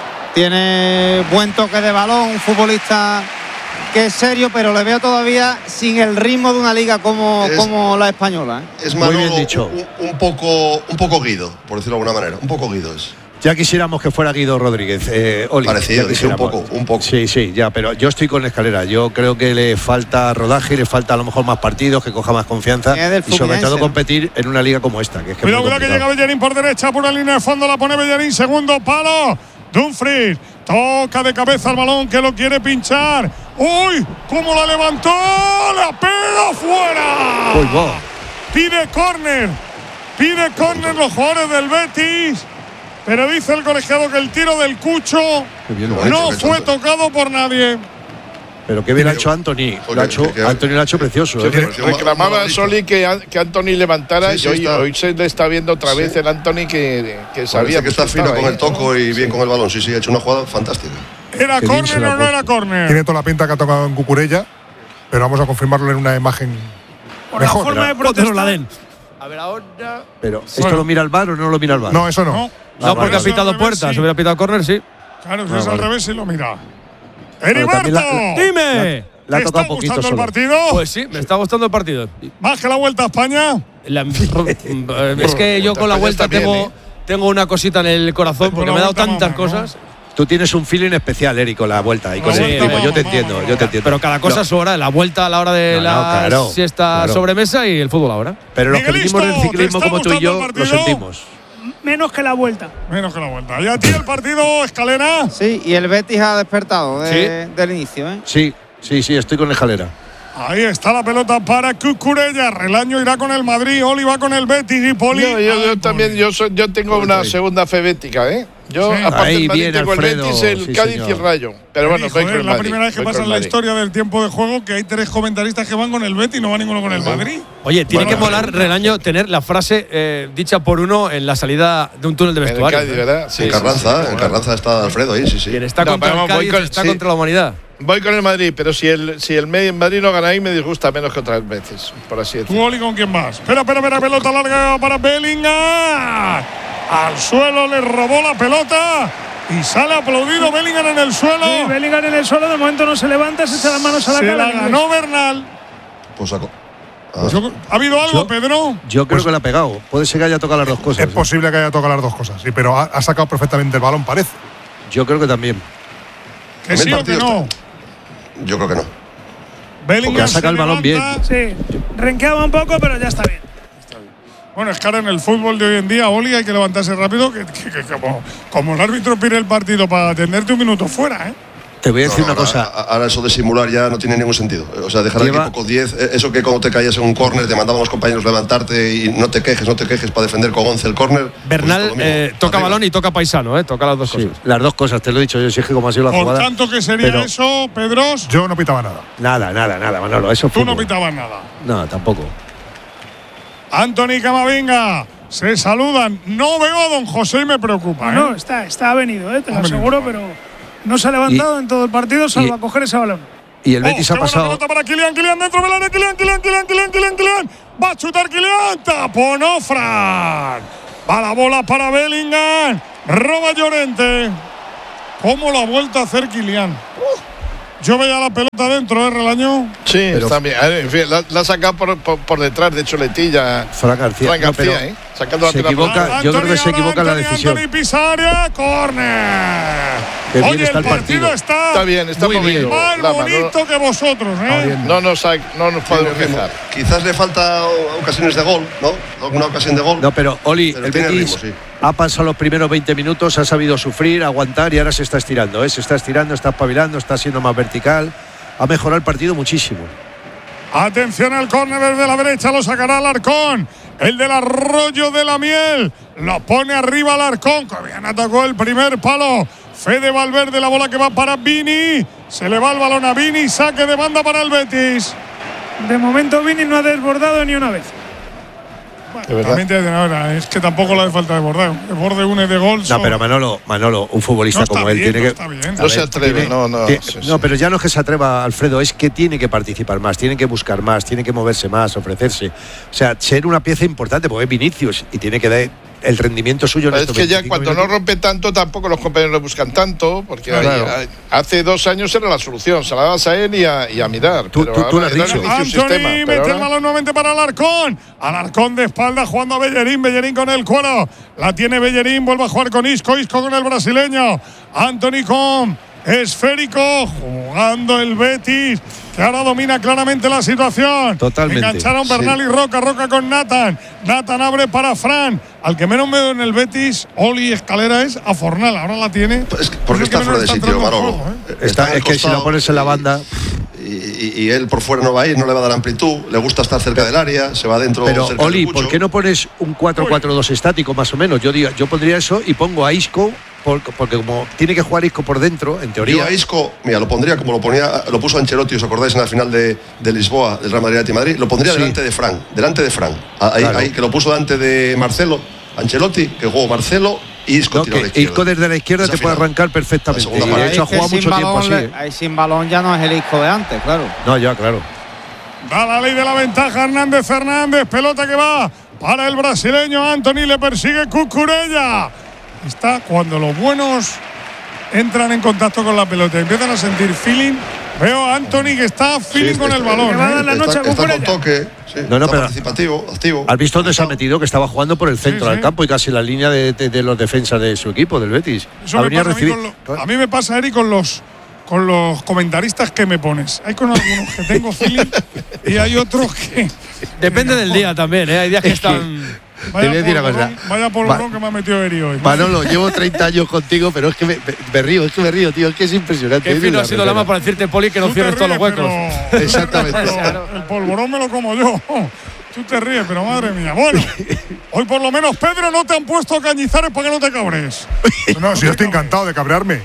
tiene buen toque de balón, un futbolista que es serio, pero le veo todavía sin el ritmo de una liga como, Es- como la española, ¿eh? Es Muy Manolo, bien dicho. Un, un poco, un poco Guido, por decirlo de alguna manera. Un poco Guido es. Ya quisiéramos que fuera Guido Rodríguez. Eh, Oli, Parecido, ya dije un quisiéramos. poco, un poco. Sí, sí, ya, pero yo estoy con la escalera. Yo creo que le falta rodaje, le falta a lo mejor más partidos, que coja más confianza Es del y sobre Fluminense, todo ¿no? competir en una liga como esta, que es que Cuidado, es muy cuidado que complicado. llega Bellerín por derecha, por la línea de fondo, la pone Bellerín, segundo palo. Dumfries toca de cabeza el balón que lo quiere pinchar. ¡Uy! ¿Cómo la levantó? ¡La pega fuera! Uy, va. Pide córner. Pide córner los jugadores del Betis. Pero dice el colegiado que el tiro del Cucho Qué bien lo ha no hecho, qué fue tonto. tocado por nadie. Pero qué bien ha hecho Anthony. Lo ha hecho, que- que- Anthony lo ha hecho precioso. Sí, ¿eh? pero- Reclamaba Soli que, a- que Anthony levantara Sí, sí, y hoy, está. hoy se le está viendo otra vez Sí. el Anthony que, que sabía Parece que está fino estaba con ahí. el toco y bien con el balón. Sí, sí, ha hecho una jugada fantástica. ¿Era Qué bien se córner la ha o no era puesto. córner? Tiene toda la pinta que ha tocado en Cucurella, pero vamos a confirmarlo en una imagen Por la mejor. forma de Póntenos protestar. la den. A ver, ahora. Pero, ¿esto Bueno. lo mira el VAR o no lo mira el VAR? No, eso no. No, No, Ah, porque vale. ha pitado Al revés, puerta. sí. Si hubiera pitado córner, sí. Claro, si Ah, es al vale. revés, sí lo mira. Pero también ¡Heriberto! la- ¡Dime! Le ha ¿Te tocado está poquito gustando el solo. partido? Pues sí, me está gustando el partido. ¿Más que la Vuelta a España? La- es que yo con la vuelta España está tengo, bien, ¿eh? tengo una cosita en el corazón Con porque la me ha dado vuelta tantas vamos, ¿no? cosas. Tú tienes un feeling especial, Eric, con la vuelta y con La el vuelta, equipo. Yo te vamos, entiendo, vamos, yo te entiendo. Pero cada cosa Lo- a su hora. La vuelta a la hora de No, no, la claro, siesta claro. sobremesa y el fútbol ahora. Pero los que Miguelito, venimos del ¿te ciclismo está como tú y gustando yo, el lo partido? sentimos. Menos que la vuelta. Menos que la Vuelta. ¿Y a ti el partido, Escalera? Sí, y el Betis ha despertado de- Sí. del inicio, ¿eh? Sí, sí, sí, estoy con la escalera. Ahí está la pelota para Cucurella. Relaño irá con el Madrid, Oli va con el Betis y Poli. Yo, yo- yo Ay, también, Poli. yo, soy- yo tengo Poli, una ahí. segunda fe bética, ¿eh? Yo, Sí. aparte Ahí del Madrid, viene tengo el Alfredo, Betis, el sí, Cádiz y señor. el Rayo. Pero bueno, Hijo, voy con es el la Madrid, primera vez que voy con pasa el en la Madrid. historia del tiempo de juego que hay tres comentaristas que van con el Betis y no va ninguno con el Madrid. Oye, tiene Bueno, que molar, Relaño, tener la frase eh, dicha por uno en la salida de un túnel de En el vestuario. Cádiz, ¿verdad? Sí, en sí, Carranza, sí, en Carranza está Alfredo ahí, sí, sí. Quien está No, contra pero el vamos, voy Cádiz con- está sí. contra la humanidad. Voy con el Madrid, pero si el, si el Madrid no gana ahí, me disgusta menos que otras veces, por así ¿Tú, decirlo. Oli, con quién vas? Espera, espera, espera, pelota larga para Bellingham. Al suelo le robó la pelota y sale aplaudido Bellingham en el suelo. Sí, Bellingham en el suelo, de momento no se levanta, se echa las manos a la Se cara. la ganó Bernal. Pues saco. Ah, Yo- ¿Ha habido algo, Yo- Pedro? Yo creo Pues- que la ha pegado. Puede ser que haya tocado las dos cosas. Es posible que haya tocado las dos cosas, sí, pero ha, ha sacado perfectamente el balón, parece. Yo creo que también. ¿Que el sí o que partido no? yo creo que no. Bellingham Porque ha sacado se el balón levanta. Sí, renqueaba un poco, pero ya está bien. Bueno, es que ahora en el fútbol de hoy en día, Oli, hay que levantarse rápido, que, que- que como, como el árbitro pide el partido para atenderte un minuto fuera, ¿eh? Te voy a No, decir no, una ahora- cosa. a- Ahora eso de simular ya no tiene ningún sentido. O sea, dejar al Lleva- equipo con diez. eh, Eso que cuando te caías en un córner te mandaban los compañeros levantarte y no te quejes, no te quejes para defender con once el córner. Bernal Pues esto lo mismo. eh, toca Arriba. balón y toca paisano, eh, toca las dos Sí, cosas. las dos cosas, te lo he dicho yo. Si es que como ha sido la Por jugada. tanto, ¿qué sería pero- eso, Pedros? Yo no pitaba nada. Nada, nada, nada, Manolo. Eso Tú fue. no pitabas nada. No, tampoco. Anthony Camavinga, se saludan. No veo a don José y me preocupa, ¿eh? No, está, está venido, ¿eh? te lo Ha venido, aseguro, vale. pero no se ha levantado en todo el partido salvo y- a coger ese balón. Y el Betis oh, ha pasado. Pelota para Kylian, Kylian dentro del área, Kylian, Kylian, Kylian, Kylian, Kylian, Kylian. Va a chutar Kylian, taponó Fran. Va la bola para Bellingham. Roba Llorente. ¿Cómo lo ha vuelto a hacer Kylian? Uh. Yo veía la pelota dentro, ¿eh, Relaño? Sí, pero está bien. En fin, la, la ha sacado por, por, por detrás, de hecho, Letilla. Fran García. Fran García, no, ¿eh? Sacando se la pelota. equivoca, Anthony, yo creo que se equivoca en la decisión. Anthony Pisaria, córner. Qué bien Oye, está el el partido, partido. está, Está bien, está muy movido. bien. Más Lama, bonito no, que vosotros, ¿eh? no nos, ha, no nos podemos quejar. Quizás le falta ocasiones de gol, ¿no? Alguna ocasión de gol. No, pero Oli, Pero el tiene Betis ritmo, sí. ha pasado los primeros veinte minutos, ha sabido sufrir, aguantar y ahora se está estirando, ¿eh? Se está estirando, está espabilando, está siendo más vertical. Ha mejorado el partido muchísimo. Atención al córner desde la derecha, lo sacará Alarcón. El del Arroyo de la Miel. Lo pone arriba Alarcón. Que bien atacó el primer palo. Fede Valverde, la bola que va para Vini. Se le va el balón a Vini. Saque de banda para el Betis. De momento Vini no ha desbordado ni una vez. Bueno, también te digo, ahora, es que tampoco le hace falta desbordar. El borde une de gol. No, pero Manolo, Manolo, un futbolista No está como él bien, tiene no que. está bien. No se atreve, tiene- no, no. tiene- sí, sí. no, pero ya no es que se atreva, Alfredo, es que tiene que participar más, tiene que buscar más, tiene que moverse más, ofrecerse. O sea, ser una pieza importante, porque es Vinicius y tiene que dar el rendimiento suyo en Es estos que ya veinticinco cuando no minutos. rompe tanto, tampoco los compañeros lo buscan tanto, porque ahí- Claro. ahí- hace dos años era la solución, se la dabas a él y a, y a Midar. Tú- pero tú- tú lo ahora has era dicho. Vinicius Anthony sistema, mete pero el ahora- balón nuevamente para Alarcón. Alarcón de espalda jugando a Bellerín. Bellerín con el cuero. La tiene Bellerín. Vuelve a jugar con Isco. Isco con el brasileño. Anthony con esférico. Jugando el Betis, que ahora domina claramente la situación. Totalmente. Engancharon Bernal y Roca. Roca con Nathan. Nathan abre para Fran. Al que menos me veo en el Betis, Oli Escalera, es a Fornal. Ahora la tiene. Es que- porque Es el que está fuera de menos está sitio, entrando en Manolo. juego, ¿eh? Está, en el es que si costado la pones en la banda. Y, y- y él por fuera no va a ir, no le va a dar amplitud. Le gusta estar cerca del área, se va dentro. Pero, cerca Oli, del cucho. ¿por qué no pones un cuatro cuatro dos estático, más o menos? Yo digo, yo pondría eso y pongo a Isco, por- porque como tiene que jugar Isco por dentro, en Yo teoría. a Isco, mira, lo pondría como lo ponía, lo puso Ancelotti, ¿os acordáis en la final de, de Lisboa, del Real Madrid y Madrid? Lo pondría Sí. delante de Fran, delante de Fran. Ahí, Claro. ahí, que lo puso delante de Marcelo, Ancelotti, que jugó Marcelo y Isco No, tiró a la que izquierda. Isco desde la izquierda Esa te puede final. arrancar perfectamente. La segunda Y parte. de hecho ha Es que jugado sin mucho tiempo balón así. le- ¿eh? ahí sin balón ya no es el Isco de antes, claro. No, ya, claro. Da la ley de la ventaja Hernández Fernández. Pelota que va para el brasileño Anthony. Le persigue Cucurella. Está cuando los buenos entran en contacto con la pelota. Empiezan a sentir feeling. Veo a Anthony que está feeling Sí, con está- el balón. le va a ¿eh? dar la Está, noche a está con Cucurella. toque, sí, No, no, está pero- participativo, activo. ¿Has visto dónde se ha metido? Que estaba jugando por el centro Sí, del sí. campo y casi la línea de, de- de los defensas de su equipo, del Betis. Eso ha me venido a pasa a, mí recibir. con lo- a mí me pasa, Eric, con los, con los comentaristas que me pones. Hay con algunos que tengo feeling y hay otros que. Depende del día también, ¿eh? Hay días que están. Te voy a decir una polvorón, cosa. vaya polvorón Va- que me ha metido Eri hoy. Manolo, llevo treinta años contigo, pero es que me, me- me río, es que me río, tío, es que es impresionante. Qué Es fino la ha sido la verdad. más para decirte, Poli, que no Tú te cierres todos los ríes, huecos. pero- Exactamente. pero el polvorón me lo como yo. Tú te ríes, pero madre mía. Bueno, hoy por lo menos, Pedro, no te han puesto cañizares para que no te cabres. No, si yo estoy encantado de cabrearme.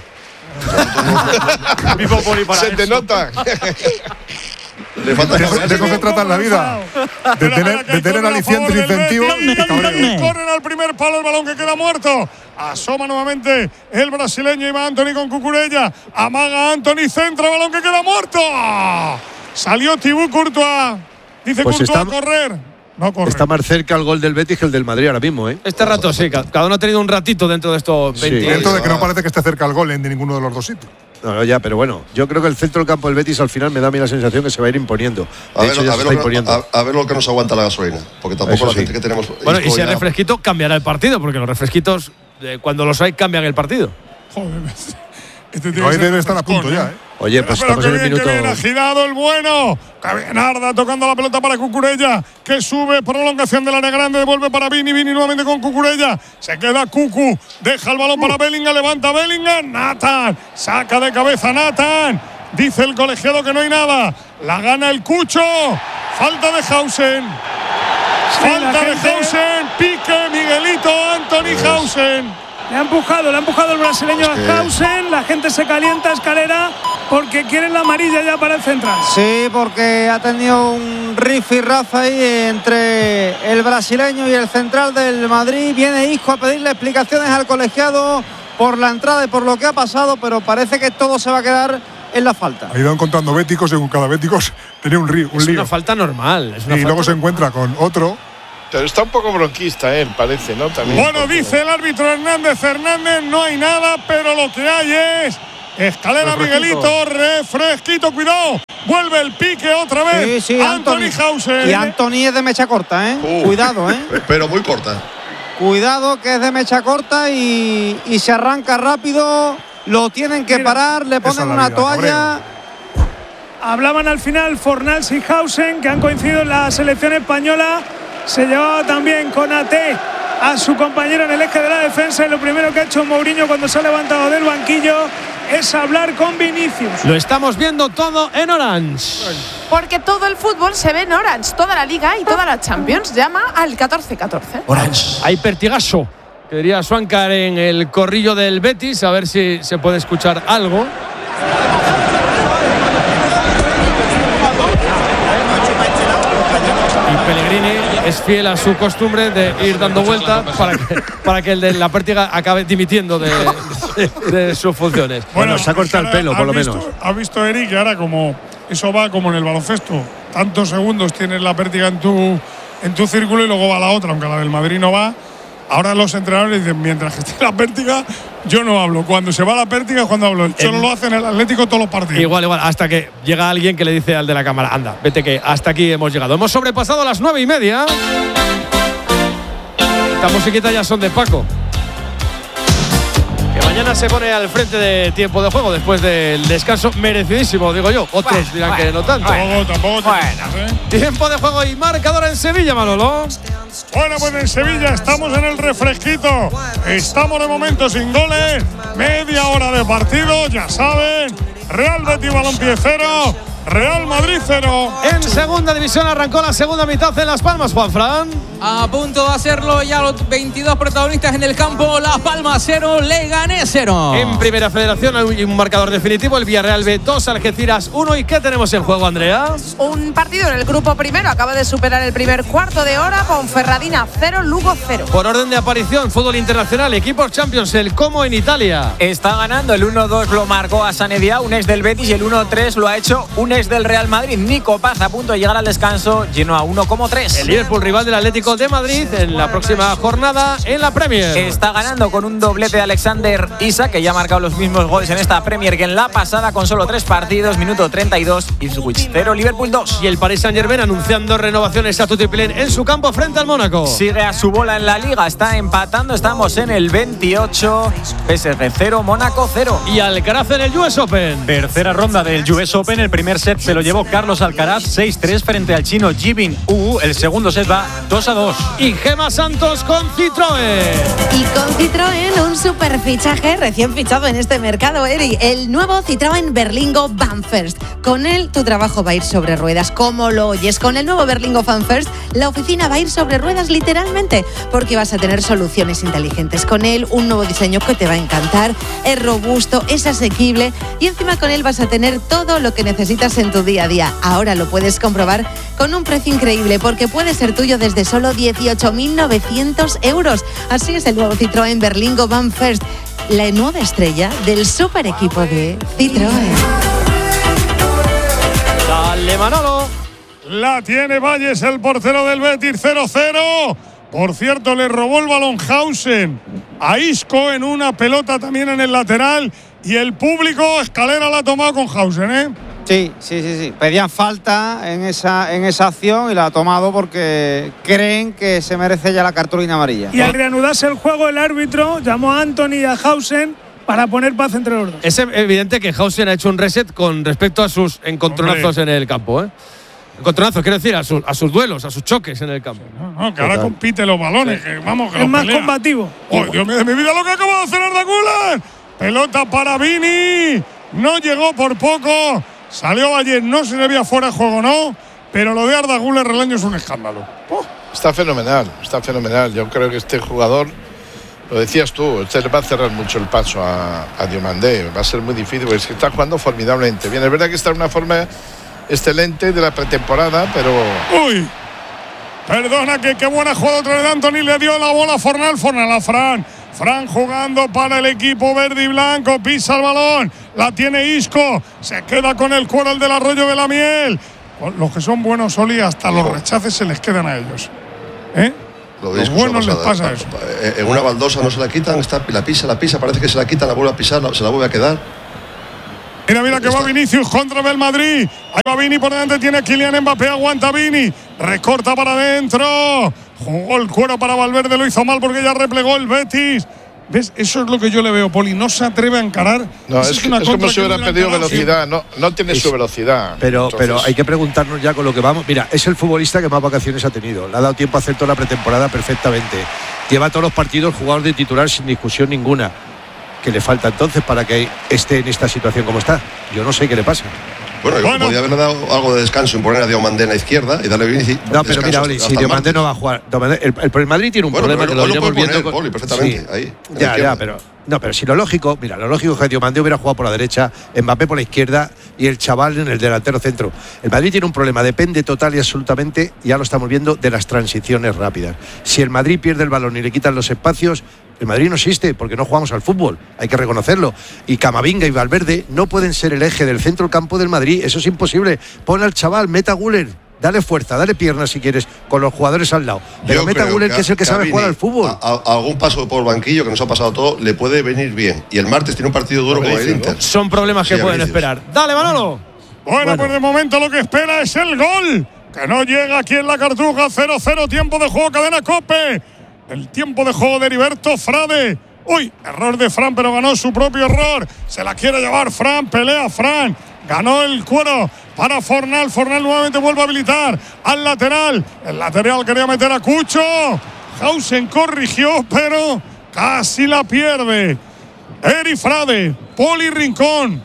Vivo Poli para Se te eso. nota. Le falta De eso, de eso se trata en la vida. De tener, de tener alicientes, incentivos y cabreo. Corren al primer palo, el balón que queda muerto. Asoma nuevamente el brasileño, Iván Anthony con Cucurella. Amaga Anthony, centra, balón que queda muerto. Salió Thibaut Courtois. Dice Pues Courtois está- a correr. No corre. Está más cerca el gol del Betis que el del Madrid ahora mismo, ¿eh? Este rato sí, ca- cada uno ha tenido un ratito dentro de estos Sí. veinte. Dentro de que no parece que esté cerca el gol en ninguno de los dos sitios. No, no, ya, pero bueno, yo creo que el centro del campo del Betis al final me da a mí la sensación que se va a ir imponiendo. A De ver, hecho, ya a se ver está lo que- imponiendo. a- a ver lo que nos aguanta la gasolina. Porque tampoco Eso la sí. gente que tenemos. Bueno, y Isco si hay ya- refresquito, cambiará el partido, porque los refresquitos, eh, cuando los hay, cambian el partido. Joder, este tiene No, ahí que ser debe estar a punto frescón, ya, ¿eh? Oye, pues pero estamos qué en el bien, minuto. qué bien, ha girado el bueno. Que bien, Arda tocando la pelota para Cucurella, que sube, prolongación del área grande, devuelve para Vini, Vini nuevamente con Cucurella. Se queda Cucu, deja el balón para Bellingham, levanta Bellingham. Nathan, saca de cabeza Nathan. Dice el colegiado que no hay nada. La gana el Cucho. Falta de Hausen. Falta la de gente- Hausen. Pique Miguelito Anthony Hausen. Le ha empujado, le ha empujado el brasileño Es que- a Hausen. La gente se calienta, Escalera, porque quieren la amarilla ya para el central. Sí, porque ha tenido un rifirrafe ahí entre el brasileño y el central del Madrid. Viene Isco a pedirle explicaciones al colegiado por la entrada y por lo que ha pasado, pero parece que todo se va a quedar es la falta. Ha ido encontrando béticos y con cada béticos tenía un, río, un es lío. Es una falta normal. Es una y falta luego se normal. encuentra con otro. Pero está un poco bronquista él, parece, ¿no? También Bueno, dice el árbitro Hernández Hernández, no hay nada, pero lo que hay es escalera Refresquito. Miguelito, refresquito, cuidado. Vuelve el pique otra vez. Sí, sí, Anthony Hausen. Y Anthony es de mecha corta, ¿eh? Uh, Cuidado, ¿eh? Pero muy corta. Cuidado que es de mecha corta y, y se arranca rápido. Lo tienen que Mira, parar, le esa es ponen la una vida, toalla. Hablaban al final Fornals y Hausen, que han coincidido en la selección española. Se llevaba también con A T a su compañero en el eje de la defensa. Y lo primero que ha hecho Mourinho cuando se ha levantado del banquillo es hablar con Vinicius. Lo estamos viendo todo en Orange. Porque todo el fútbol se ve en Orange, toda la Liga y toda la Champions. Llama al catorce catorce. Orange. Hay pertigazo, que diría Swankar en el corrillo del Betis. A ver si se puede escuchar algo. Y Pellegrini es fiel a su costumbre de ir dando vueltas para que, para que el de la pértiga acabe dimitiendo de, de, de sus funciones. Bueno, se ha cortado el pelo, por lo visto, menos. Ha visto Eric que ahora como eso va como en el baloncesto. Tantos segundos tienes la pértiga en tu, en tu círculo y luego va la otra, aunque la del Madrid no va. Ahora los entrenadores dicen, mientras que esté la pértiga, yo no hablo. Cuando se va la pértiga es cuando hablo. El Cholo En- lo hace en el Atlético todos los partidos. Igual, igual, hasta que llega alguien que le dice al de la cámara, anda, vete que hasta aquí hemos llegado. Hemos sobrepasado las nueve y media. Esta musiquita ya son de Paco, que mañana se pone al frente de tiempo de juego después del descanso merecidísimo, digo yo. Otros Bueno, dirán bueno, que no tanto. Tampoco, tampoco te Bueno. piensas, ¿eh? Tiempo de juego y marcador en Sevilla, Manolo. Bueno, pues en Sevilla estamos en el refresquito. Estamos de momento sin goles. Media hora de partido, ya saben. Real Betis Balompié cero. Real Madrid cero. En segunda división arrancó la segunda mitad en Las Palmas, Juanfran. A punto de hacerlo ya los veintidós protagonistas en el campo. Las Palmas cero, Leganés cero. En primera federación hay un marcador definitivo. El Villarreal B dos, Algeciras uno. ¿Y qué tenemos en juego, Andrea? Un partido en el grupo primero acaba de superar el primer cuarto de hora. Ponferradina cero, Lugo cero. Por orden de aparición, fútbol internacional, equipos Champions, el Como en Italia. Está ganando. El uno dos lo marcó a Sanedia, un ex del Betis, y el uno tres lo ha hecho un ex del Real Madrid. Nico Paz, a punto de llegar al descanso, lleno a uno coma tres. El Liverpool, rival del Atlético de Madrid, en la próxima jornada en la Premier. Está ganando con un doblete de Alexander Isak, que ya ha marcado los mismos goles en esta Premier que en la pasada, con solo tres partidos. Minuto treinta y dos, Ipswich cero, Liverpool dos. Y el Paris Saint-Germain anunciando renovaciones a Tutipilén en su campo frente al Mónaco. Sigue a su bola en la Liga, está empatando, estamos en el veintiocho. P S G cero, Mónaco cero. Y Alcaraz en el U S Open. Tercera ronda del U S Open. El primer set se lo llevó Carlos Alcaraz, seis tres frente al chino Jibin Wu. El segundo set va dos a dos. Y Gema Santos con Citroën. Y con Citroën, un super fichaje recién fichado en este mercado, Eri. El nuevo Citroën Berlingo Van First. Con él, tu trabajo va a ir sobre ruedas, como lo oyes. Con el nuevo Berlingo Van First, la oficina va a ir sobre ruedas literalmente, porque vas a tener soluciones inteligentes. Con él, un nuevo diseño que te va a encantar. Es robusto, es asequible y encima con él vas a tener todo lo que necesitas en tu día a día. Ahora lo puedes comprobar con un precio increíble, porque puede ser tuyo desde solo dieciocho mil novecientos euros. Así es el nuevo Citroën Berlingo Van First, la nueva estrella del super equipo de Citroën. Dale, Manolo. La tiene Valles, el portero del Betis, cero cero. Por cierto, le robó el balón Hausen a Isco en una pelota también en el lateral. Y el público, Escalera la ha tomado con Hausen, ¿eh? Sí, sí, sí, sí. Pedían falta en esa, en esa acción y la ha tomado porque creen que se merece ya la cartulina amarilla. Y al reanudarse el juego, el árbitro llamó a Anthony y a Hausen para poner paz entre los dos. Es evidente que Hausen ha hecho un reset con respecto a sus encontronazos en el campo, ¿eh? Encontronazos, quiero decir, a, su, a sus duelos, a sus choques en el campo. No, no, que ahora compite los balones, sí. que vamos, que es los más pelea. combativo. ¡Oh, Dios mío de mi vida, lo que acaba de hacer Arda Güler! Pelota para Vini. No llegó por poco. Salió ayer, no se le veía fuera de juego, no. Pero lo de Arda Güler el año es un escándalo. Oh. Está fenomenal, está fenomenal. Yo creo que este jugador, lo decías tú, este le va a cerrar mucho el paso a, a Diomandé. Va a ser muy difícil porque es que está jugando formidablemente bien. Es verdad que está en una forma excelente de la pretemporada, pero… ¡Uy! Perdona, que qué buena jugada otra vez. Anthony le dio la bola a Fornal, Fornal a Fran. Fran jugando para el equipo verde y blanco, pisa el balón, La tiene Isco. Se queda con el cuero el del Arroyo de la Miel. Los que son buenos, Oli, hasta los rechaces se les quedan a ellos. ¿Eh? Lo Los buenos les pasa eso. En una baldosa no se la quitan, está, la pisa, la pisa, parece que se la quitan, la vuelve a pisar, se la vuelve a quedar. Mira, mira que va Vinicius contra el Madrid. Ahí va Vini por delante, tiene Kylian Mbappé, aguanta Vini. Recorta para adentro. Jugó el cuero para Valverde, lo hizo mal porque ya replegó el Betis. ¿Ves? Eso es lo que yo le veo, Poli. No se atreve a encarar. No, Esa es, es que, una es como contra si que hubiera hubiera pedido encarado, velocidad. No, no tiene Es- su velocidad. Pero, Entonces, pero hay que preguntarnos ya con lo que vamos. Mira, es el futbolista que más vacaciones ha tenido. Le ha dado tiempo a hacer toda la pretemporada perfectamente. Lleva todos los partidos jugador de titular sin discusión ninguna. ¿Qué le falta entonces para que esté en esta situación como está? Yo no sé qué le pasa. Bueno, yo podría haberle dado algo de descanso y poner a Diomandé en la izquierda y darle Vinicius. No, pero mira, Oli, si Diomandé no va a jugar. Diomandé- el, el, el Madrid tiene un Bueno, problema pero que lo lo iremos puede poner, viendo. con- Poli, perfectamente, Sí. ahí, en la Ya, izquierda. ya, pero. No, pero si lo lógico, mira, lo lógico es que Diomandé hubiera jugado por la derecha, Mbappé por la izquierda y el chaval en el delantero centro. El Madrid tiene un problema, depende total y absolutamente, ya lo estamos viendo, de las transiciones rápidas. Si el Madrid pierde el balón y le quitan los espacios, el Madrid no existe porque no jugamos al fútbol, hay que reconocerlo. Y Camavinga y Valverde no pueden ser el eje del centro del campo del Madrid, eso es imposible. Pon al chaval, meta a Güler, dale fuerza, dale piernas si quieres, con los jugadores al lado. Pero Yo meta a creo Güler, que es el que a sabe Vini, jugar al fútbol. A, a- algún paso por el banquillo que nos ha pasado todo le puede venir bien. Y el martes tiene un partido duro con el Inter. Son problemas que Sí, a pueden Vinicius. esperar. Dale, Manolo. Bueno, pues de momento lo que espera es el gol. Que no llega aquí en la Cartuja. cero cero, tiempo de juego, cadena Cope. El tiempo de juego de Heriberto Frade. Uy, error de Fran, pero ganó su propio error. Se la quiere llevar Fran, pelea Fran. Ganó el cuero para Fornal. Fornal nuevamente vuelve a habilitar al lateral. El lateral quería meter a Cucho. Hausen corrigió, pero casi la pierde. Eri Frade, Poli Rincón,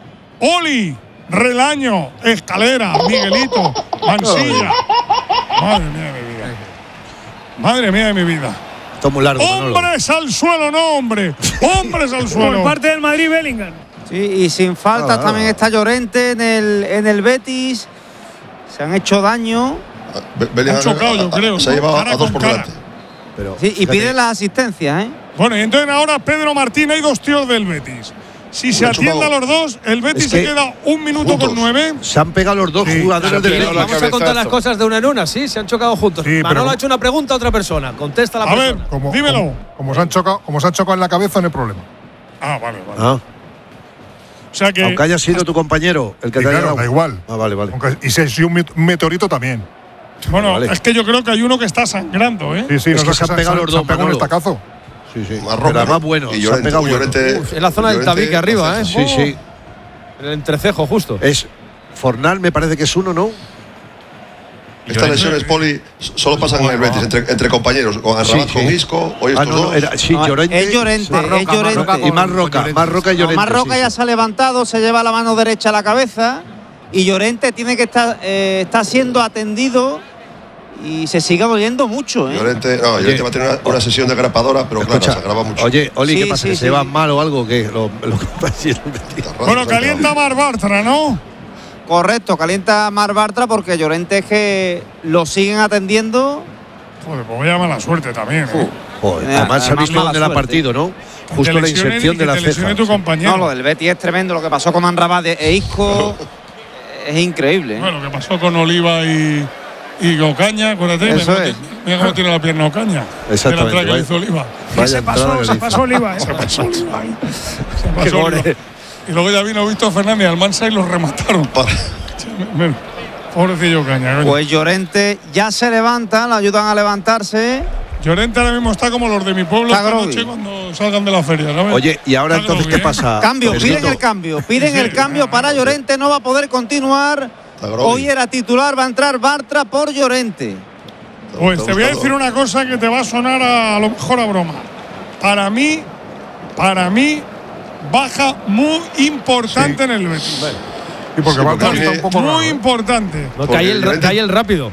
Oli, Relaño, Escalera, Miguelito, Mansilla. Madre mía de mi vida. Madre mía de mi vida. Esto es muy largo, Manolo. Hombres al suelo, no hombre. Hombres al Por suelo. parte del Madrid, Bellingham. Sí, y sin falta Ah, también ah. está Llorente en el, en el Betis. Se han hecho daño. Be- Bellingham Han chocado, yo creo, Se ha ¿no? llevado Cara a dos con por cara. delante. Pero, Sí, y fíjate, pide las asistencias, ¿eh? Bueno, y entonces ahora Pedro Martín, hay dos tíos del Betis. Si se Me ha atiende a chocado. los dos, el Betis Es se que- queda un minuto Juntos. con nueve. se han pegado los dos Sí, jugadores se han del pegado Betis. la Vamos a contar cabezazo. las cosas de una en una, sí, se han chocado juntos. Sí, Manolo pero- ha hecho una pregunta a otra persona. Contesta la A ver, persona. Como, dímelo. Como, como se han chocado, como se han chocado en la cabeza, no hay problema. Ah, vale, vale. Ah, O sea que aunque haya sido tu compañero el que Sí, te haya claro, dado. da igual. Ah, vale, vale. Aunque- y si es un met- meteorito también. Bueno, Vale. es que yo creo que hay uno que está sangrando, ¿eh? Sí, sí, Es no que sé, se han pegado los se han dos, pegado un Manolo. estacazo. Sí, sí. Más Pero roca, además ¿no? bueno, Y se han pegado Llorente, bueno. Llorente- En la zona del Llorente, tabique arriba, ¿eh? Sí, sí. En el entrecejo, justo. Es Fornal, me parece que es uno, ¿no? Estas lesiones, Poli, solo pasan en el Betis, entre, entre compañeros. Con Arrabat, Sí, con sí. Isco, hoy Ah, estos no, no, dos. era, sí, No, Llorente. es Llorente, Más es Roca, más Llorente. Roca y más Roca, más Roca y No, Llorente. Marroca sí, ya sí. se ha levantado, se lleva la mano derecha a la cabeza y Llorente tiene que estar eh, está siendo atendido y se sigue doliendo mucho, ¿eh? Llorente, no, Llorente va a tener una, una sesión de grapadora, pero claro, Escucha, se agrava mucho. Oye, Oli, Sí, ¿qué pasa? sí, ¿Que sí, se va sí. mal o algo? ¿Qué? Lo, lo que pasa es que- Bueno, calienta Mar Bartra, ¿no? Correcto, calienta Mar Bartra porque Llorente es que lo siguen atendiendo. Joder, pues vaya mala suerte también, ¿eh? Joder, Además, además se ha visto mala dónde el suerte. partido, ¿no? Que Justo la lesionen inserción y de que la te lesione ceja. tu compañero. No, lo del Betis es tremendo, lo que pasó con Amrabat e Isco es increíble. ¿eh? Bueno, lo que pasó con Oliva y, y Ocaña, acuérdate. Eso mira, es. Mira cómo tiene la pierna Ocaña. Exactamente, De la entrada que vaya- hizo Oliva. Vaya Se entrada pasó, que se le pasó hizo. Oliva. ¿eh? Se pasó Oliva. ahí. Se Qué pasó Oliva. goles. Y luego ya vino Víctor Fernández Almansa y los remataron. Para- Mira, pobrecillo Ocaña. coño. Pues Llorente ya se levanta, lo ayudan a levantarse. Llorente ahora mismo está como los de mi pueblo Está esta groggy. noche cuando salgan de la feria, ¿sabes? Oye, ¿y ahora Está entonces qué groggy, ¿eh? pasa? Cambio, Pedrito? piden el cambio, piden el cambio para Llorente, no va a poder continuar. Está groggy. Hoy era titular, va a entrar Bartra por Llorente. Pues Está te voy a buscando- decir una cosa que te va a sonar a, a lo mejor a broma. Para mí, para mí, baja muy importante en el Betis. Y porque Sí, Bartra porque- está un poco raro, Muy ¿eh? importante. No, Porque cae el, Llorente- cae el rápido.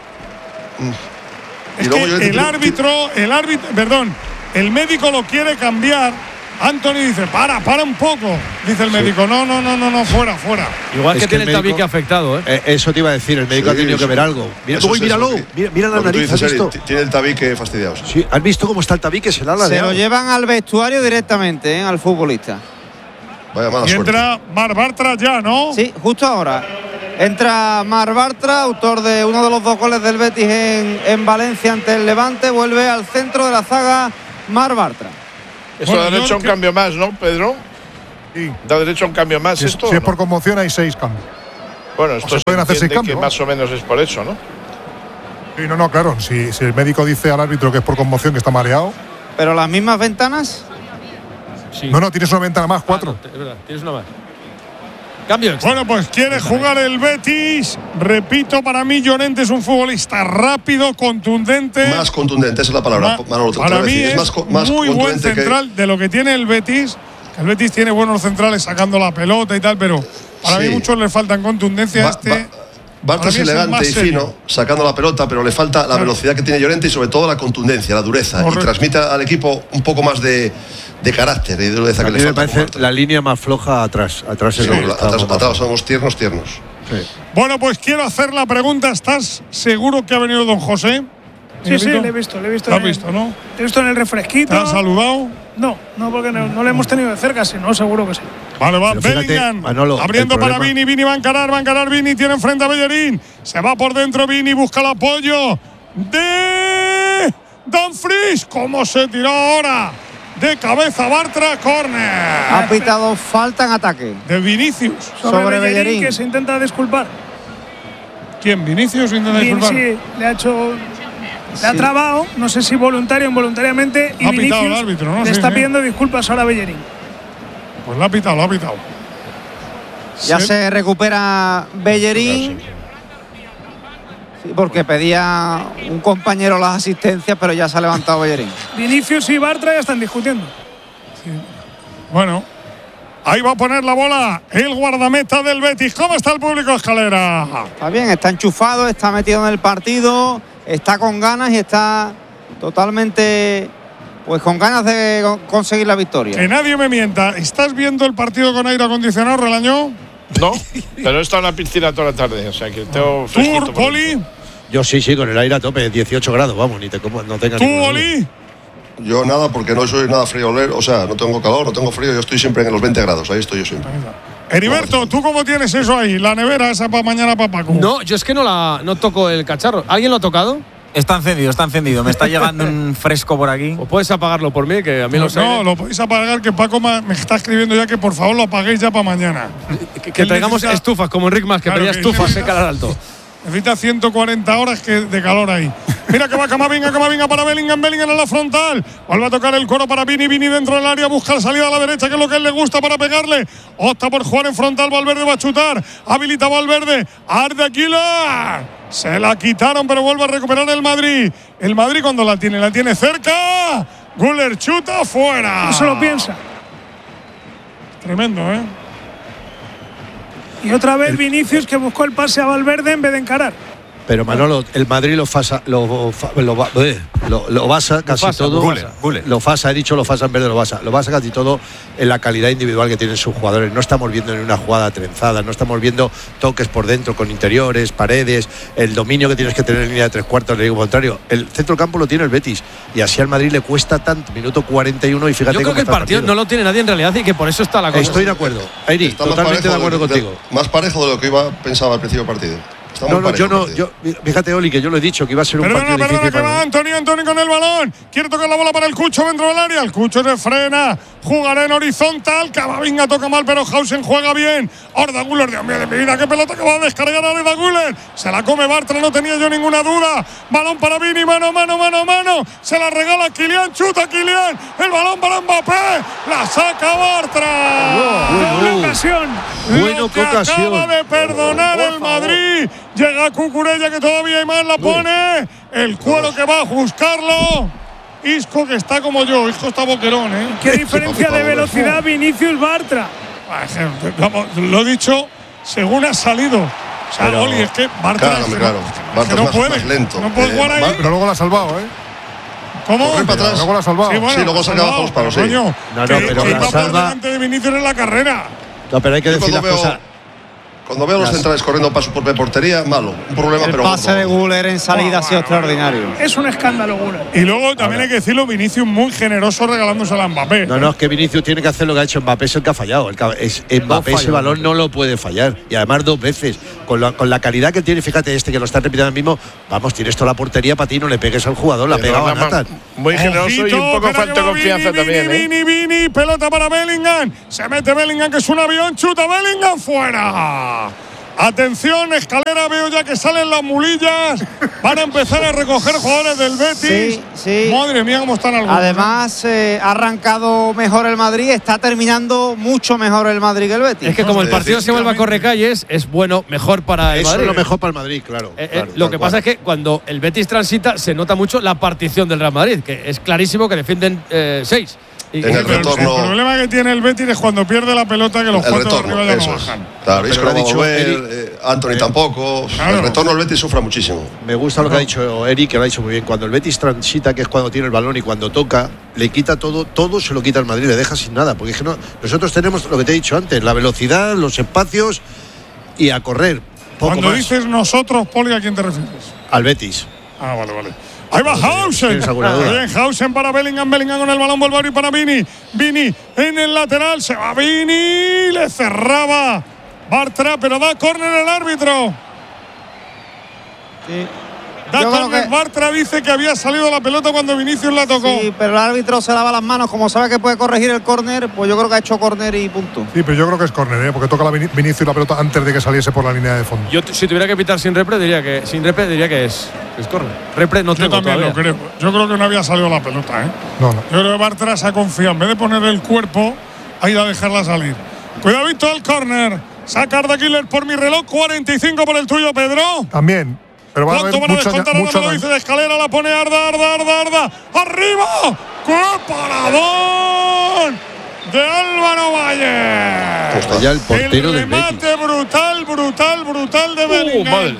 Y Es luego que Llorente el tiene- árbitro, el árbitro, perdón, el médico lo quiere cambiar. Anthony dice, para, para un poco. Dice el médico, no, no, no, no, no, fuera, fuera. Igual Es que que tiene el el tabique médico- afectado, ¿eh? Eh, eso te iba a decir, el médico Sí, ha tenido que eso- ver algo. Mira, eso uy, es míralo, eso, que- mira, mira la lo que tú nariz, ¿has dices, Eri, visto? tiene el tabique fastidiado. sí. Sí, ¿has visto cómo está el tabique? Se la ha Se ladeado. lo llevan al vestuario directamente, ¿eh? Al futbolista. Vaya mala y suerte. entra Marc Bartra ya, ¿no? Sí, justo ahora. Entra Marc Bartra, autor de uno de los dos goles del Betis en, en Valencia ante el Levante. Vuelve al centro de la zaga Marc Bartra. Esto Bueno, da derecho a un que... cambio más, ¿no, Pedro? Sí. Da derecho a un cambio más Si es, esto. si es ¿no? por conmoción hay seis cambios. Bueno, o esto se se pueden hacer seis entiende que cambios, más o menos es por eso, ¿no? Sí, no, no, claro. Si, si el médico dice al árbitro que es por conmoción, que está mareado. Pero las mismas ventanas. Sí. No, no, tienes una ventana más, cuatro. Ah, no, es verdad, tienes una más. Cambio extra. Bueno, pues quiere jugar el Betis. Repito, para mí Llorente es un futbolista rápido, contundente. Más contundente, esa es la palabra. Ma- Manolo, te para voy a mí decir. es, Es más, co- más muy buen contundente que- central de lo que tiene el Betis. Que el Betis tiene buenos centrales sacando la pelota y tal, pero para Sí. mí muchos le faltan contundencia a Ba- este. ba- Bartra para es mí es el elegante más y serio. fino, sacando la pelota, pero le falta la Claro. velocidad que tiene Llorente y sobre todo la contundencia, la dureza. Correcto. Y transmite al equipo un poco más de, de carácter y de dureza A que mí le me falta. parece la línea más floja atrás. Atrás Sí, es donde la- está atrás, más atrás floja. somos tiernos, tiernos. Sí. Bueno, pues quiero hacer la pregunta. ¿Estás seguro que ha venido don José? Sí, sí, Miguelito? le he visto, le he visto. Lo has en- visto, ¿no? Le he visto en el refresquito. ¿Te ha saludado? No, no, porque no, no le hemos tenido de cerca, si no, seguro que sí. Vale, va. Pero fíjate, Bellingham Manolo, abriendo el para problema- Vini. Vini va a encarar, va a encarar Vini. Tiene enfrente a Bellerín. Se va por dentro Vini, busca el apoyo de Dumfries. ¿Cómo se tiró ahora? De cabeza Bartra, córner. Ha pitado falta en ataque. De Vinicius. Sobre, Sobre Bellerín, Bellerín. que se intenta disculpar. ¿Quién? ¿Vinicius? Intenta Vin- disculpar. sí, le ha hecho. Le ha trabado, no sé si voluntario o involuntariamente. Y Ha pitado el Vinicius árbitro, ¿no? le Sí, está sí. pidiendo disculpas ahora a Bellerín. Pues la ha pitado, la ha pitado. Ya Se- se recupera Bellerín. Sí, porque pedía un compañero las asistencias, pero ya se ha levantado Bellerín. Vinicius y Bartra ya están discutiendo. Bueno, ahí va a poner la bola el guardameta del Betis. ¿Cómo está el público, Escalera? Está bien, está enchufado, está metido en el partido, está con ganas y está totalmente, pues con ganas de con- conseguir la victoria. Que nadie me mienta. ¿Estás viendo el partido con aire acondicionado, Relañó? No, pero he estado en la piscina toda la tarde, o sea que tengo fresquito. ¿Tú, por Poli? dentro. Yo sí, sí, con el aire a tope, dieciocho grados, vamos, ni te como, no tenga ¿Tú, ninguna duda. Oli? Yo nada, porque no soy nada frío, o sea, no tengo calor, no tengo frío, yo estoy siempre en los veinte grados, ahí estoy yo siempre. Heriberto, ¿tú cómo tienes eso ahí? La nevera esa para mañana para Paco. No, yo es que no la no toco el cacharro. ¿Alguien lo ha tocado? Está encendido, está encendido. Me está llegando un fresco por aquí. O puedes apagarlo por mí, que a mí No, los aires- lo podéis apagar, que Paco ma- me está escribiendo ya que por favor lo apaguéis ya para mañana. que, que traigamos necesita- estufas, como Enric Mas, que Claro, pedía que estufas necesita- en Calar Alto. Necesita ciento cuarenta horas que de calor ahí. Mira que va Camavinga, Camavinga para Bellingham, Bellingham en la frontal. Vuelve a tocar el coro para Vini, Vini dentro del área, busca la salida a la derecha, que es lo que a él le gusta para pegarle. Opta por jugar en frontal, Valverde va a chutar. Habilita Valverde, Arde Aguilar. Se la quitaron, pero vuelve a recuperar el Madrid. El Madrid cuando la tiene, la tiene cerca. Güler chuta fuera. No se lo piensa. Tremendo, ¿eh? Y otra vez Vinicius, que buscó el pase a Valverde en vez de encarar. Pero Manolo, el Madrid lo fasa, lo, fa- lo, ba- eh, lo, lo basa casi fasa, todo. Guller, Guller. Lo fasa, he dicho lo fasa en vez de lo basa. Lo basa casi todo en la calidad individual que tienen sus jugadores. No estamos viendo ni una jugada trenzada, no estamos viendo toques por dentro con interiores, paredes, el dominio que tienes que tener en línea de tres cuartos, le digo contrario. El centro campo lo tiene el Betis y así al Madrid le cuesta tanto. Minuto cuarenta y uno y fíjate Yo creo cómo que el está partido no lo tiene nadie en realidad y que por eso está la cosa. Estoy de acuerdo. Airi, Está más totalmente de parejo acuerdo de- de- contigo. más parejo de lo que iba pensaba al principio del partido. Está muy No, no, parejo yo el no, partido. yo, fíjate, Oli, que yo lo he dicho, que iba a ser un Perdona, partido perdona, difícil que para va mí. Antonio, Antonio con el balón. Quiere tocar la bola para el Cucho dentro del área. El Cucho se frena. Jugará en horizontal. Camavinga toca mal, pero Hausen juega bien. Arda Güler, Dios mío de mi vida. Qué pelota que va a descargar a Arda Güler. Se la come Bartra, no tenía yo ninguna duda. Balón para Vini, mano, mano, mano, mano. Se la regala Kylian, chuta Kylian. El balón para Mbappé. La saca Bartra. Doble ocasión. Bueno, Lo que qué ocasión. acaba de perdonar el Madrid. Llega Cucurella, que todavía hay más, la pone. El cuero que va a buscarlo. Isco, que está como yo. Isco está boquerón, ¿eh? Qué diferencia de velocidad Vinicius Bartra. Vamos, lo he dicho según ha salido. O sea, Pero- Oli, es que Bartra Claro, es- claro. es Bartra que no es más- puede. más lento. No puede Eh, jugar ahí. Bar- Pero luego la ha salvado, ¿eh? ¿Cómo? correr para atrás. Luego la ha salvado. Sí, bueno, Sí, luego se ha quedado bajo los palos, sí. coño, No, no, que- pero que la iba por salva- delante de Vinicius en la carrera. No, pero hay que Yo decir cuando las veo- cosas. Cuando veo a los Las- centrales corriendo para su propia portería, malo. Un problema, El pero pase de Güler en salida ha sido extraordinario. Es un escándalo, Güler. Y luego también hay que decirlo, Vinicius muy generoso regalándose a Mbappé. No, no, es que Vinicius tiene que hacer lo que ha hecho Mbappé, es el que ha fallado. El que, es, Mbappé ese balón no lo puede fallar. Y además dos veces. Con la, con la calidad que tiene, fíjate este que lo está repitiendo ahora mismo, vamos, tienes toda la portería para ti, no le pegues al jugador, la ha pegado a Nathan. Muy generoso y un poco Ojito, falta de que va confianza Vini, también, Vini, ¿eh? Vini, Vini, pelota para Bellingham. Se mete Bellingham, que es un avión, chuta Bellingham fuera. Atención, escalera, veo ya que salen las mulillas. Van a empezar a recoger jugadores del Betis. Sí, sí. Madre mía, cómo están algunos. Además, eh, ha arrancado mejor el Madrid, está terminando mucho mejor el Madrid que el Betis. Es que como el partido se vuelve a correcalles, es bueno, mejor para el Eso Madrid. es lo mejor para el Madrid, claro. Eh, eh, claro, lo tal que cual. pasa es que cuando el Betis transita se nota mucho la partición del Real Madrid, que es clarísimo que defienden eh, seis. Y, En el Pero retorno. El problema que tiene el Betis es cuando pierde la pelota que los El cuatro de retorno, arriba ya eso no es. bajan. Claro, Isco Pero no lo ha va a dicho volver, Eric. eh, Anthony Eh, tampoco. claro. El retorno del Betis sufra muchísimo. Me gusta lo que ha dicho Eric, que lo ha dicho muy bien. Cuando el Betis transita, que es cuando tiene el balón y cuando toca, le quita todo, todo se lo quita al Madrid, le deja sin nada. Porque es que no, nosotros tenemos lo que te he dicho antes, la velocidad, los espacios y a correr. Poco Cuando más. dices nosotros, Poli, ¿a quién te refieres? Al Betis. Ah, vale, vale. Ahí va Hausen. ¿Tienes alguna duda? Bien, Hausen para Bellingham. Bellingham con el balón. Vuelve a abrir para Vini. Vini en el lateral. Se va Vini. Le cerraba Bartra, pero da córner el árbitro. Sí. Da Yo creo córner. que- Bartra dice que había salido la pelota cuando Vinicius la tocó. Sí, pero el árbitro se lava las manos, como sabe que puede corregir el córner, pues yo creo que ha hecho córner y punto. Sí, pero yo creo que es córner, ¿eh? Porque toca la Vini- Vinicius la pelota antes de que saliese por la línea de fondo. yo t- si tuviera que pitar sin repre diría que sin repre diría que es que es córner. Repre no Yo tengo también todavía. lo creo. Yo creo que no había salido la pelota, ¿eh? No, no. Yo creo que Bartra se ha confiado. En vez de poner el cuerpo, ha ido a dejarla salir. Cuidadito al córner. Saca Arda Güler por mi reloj. cuarenta y cinco por el tuyo, Pedro. También. Pero va a ¿Cuánto haber van a mucho, descontar? Ahora mucho me lo dice de escalera, la pone Arda, Arda, Arda, Arda. ¡Arriba! ¡Qué paradón! De Álvaro Valle. Pues está ya el portero el del Betis. remate brutal, brutal, brutal de Uh, Bellingham. madre.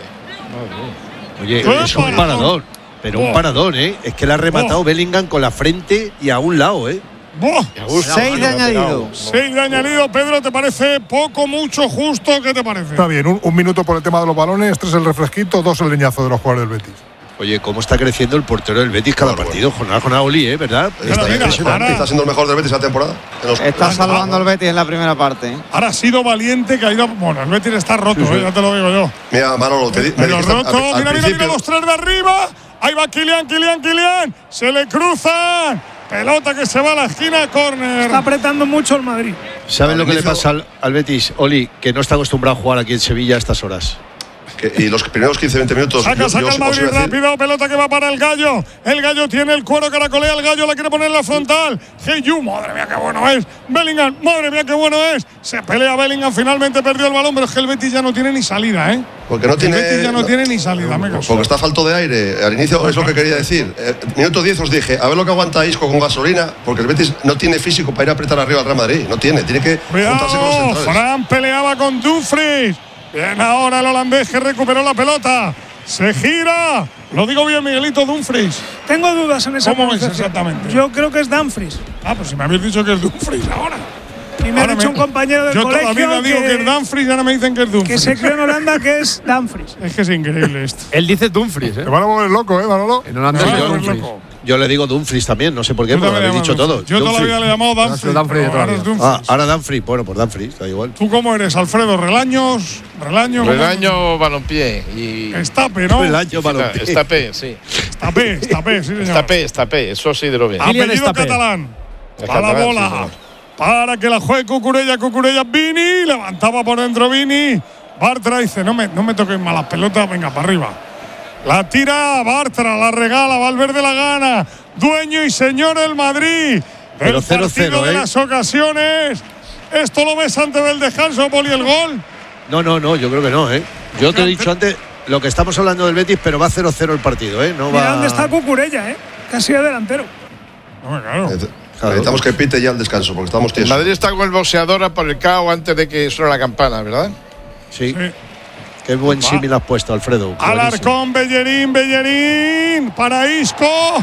Oye, ¡Qué es un paradón! paradón. Pero un Oh. paradón, ¿eh? Es que le ha rematado Oh. Bellingham con la frente y a un lado, ¿eh? ¡Buah! Seis de añadido. Seis de añadido, Pedro, ¿te parece poco, mucho, justo? ¿Qué te parece? Está bien, un, un minuto por el tema de los balones, tres el refresquito, dos el leñazo de los jugadores del Betis. Oye, cómo está creciendo el portero del Betis cada Bueno, partido, jornada con Oli, ¿eh? ¿Verdad? Mira, Está, mira, impresionante. ahora- Está siendo el mejor del Betis esta temporada. En los- Está Ah, salvando el Betis en la primera parte. ¿eh? Ahora ha sido valiente que ha ido. Bueno, el Betis está roto, eh, ya te lo digo yo. Mira, Manolo, te di- me Pero dijiste al- roto, al mira, mira, mira principio- los tres de arriba. Ahí va Kylian, Kylian, Kylian. Se le cruzan. Pelota que se va a la esquina, córner. Está apretando mucho el Madrid. ¿Sabes lo que le Inicio- pasa al, al Betis, Oli? Que no está acostumbrado a jugar aquí en Sevilla a estas horas. que- y los primeros quince veinte minutos. Saca, yo- yo saca os- el os Madrid iba a decir- rápido, pelota que va para el Gallo. El Gallo tiene el cuero, caracolea el Gallo, la quiere poner en la frontal. Heyu, madre mía, qué bueno es. Bellingham, madre mía, qué bueno es. Se pelea Bellingham, finalmente perdió el balón, pero es que el Betis ya no tiene ni salida, ¿eh? Porque no tiene. El Betis ya no tiene ni salida, me caso. Porque está falto de aire. Al inicio es lo que quería decir. Eh, minuto diez os dije, a ver lo que aguanta Isco con gasolina, porque el Betis no tiene físico para ir a apretar arriba al Real Madrid. No tiene, tiene que juntarse con los Cuidado, centrales. Fran peleaba con Dumfries. Bien ahora el holandés que recuperó la pelota. Se gira. Lo digo bien, Miguelito Dumfries. Tengo dudas en esa ¿Cómo es pronunciación. exactamente? Yo creo que es Dumfries. Ah, pues si me habéis dicho que es Dumfries ahora. Y me ha Ahora dicho un compañero del yo toda la colegio vida digo que es Dumfries y ahora me dicen que es que Dumfries. se creó en Holanda que es Dumfries. Es que es increíble esto. Él dice Dumfries, ¿eh? Te van a volver loco, ¿eh, Manolo? En holandés Me es van a volver Dumfries. loco. Yo le digo Dumfries también, no sé por qué, Yo pero lo también habéis le dicho llamo todo. Dumfries. Yo toda la vida le he llamado Dumfries. sido Dumfries pero de toda ahora la es vida. Dumfries. Ah, ahora Dumfries, bueno, pues Dumfries, da igual. ¿Tú cómo eres, Alfredo? ¿Relaños? ¿Relaño? ¿Cómo? Redaño balompié y. Estape, ¿no? El año balompié. Estapé, sí. Estape, estape, sí, señor. Estapé, estapé, eso sí de lo bien. Kylian Apellido Estapé. catalán. Es Para la catalán, bola. sí, señor. Para que la juegue Cucurella, Cucurella, Vini. Levantaba por dentro Vini. Bartra dice, no me, no me toquen malas pelotas, venga, para arriba. La tira Bartra, la regala, Valverde la gana. Dueño y señor el Madrid. Pero El cero partido cero, de ¿eh? las ocasiones. Esto lo ves antes del descanso, Poli, el gol. No, no, no, yo creo que no, ¿eh? Yo te he dicho antes lo que estamos hablando del Betis, pero va cero cero el partido, ¿eh? No Mira va. dónde está Cucurella, ¿eh? Casi de delantero. No, claro. Nece- Necesitamos que pite ya el descanso, porque estamos El tiesos. Madrid está con el boxeador a por el cao antes de que suene la campana, ¿verdad? Sí. Sí. Qué buen símil has puesto, Alfredo. Clarísimo. Alarcón, Bellerín, Bellerín. Para Isco.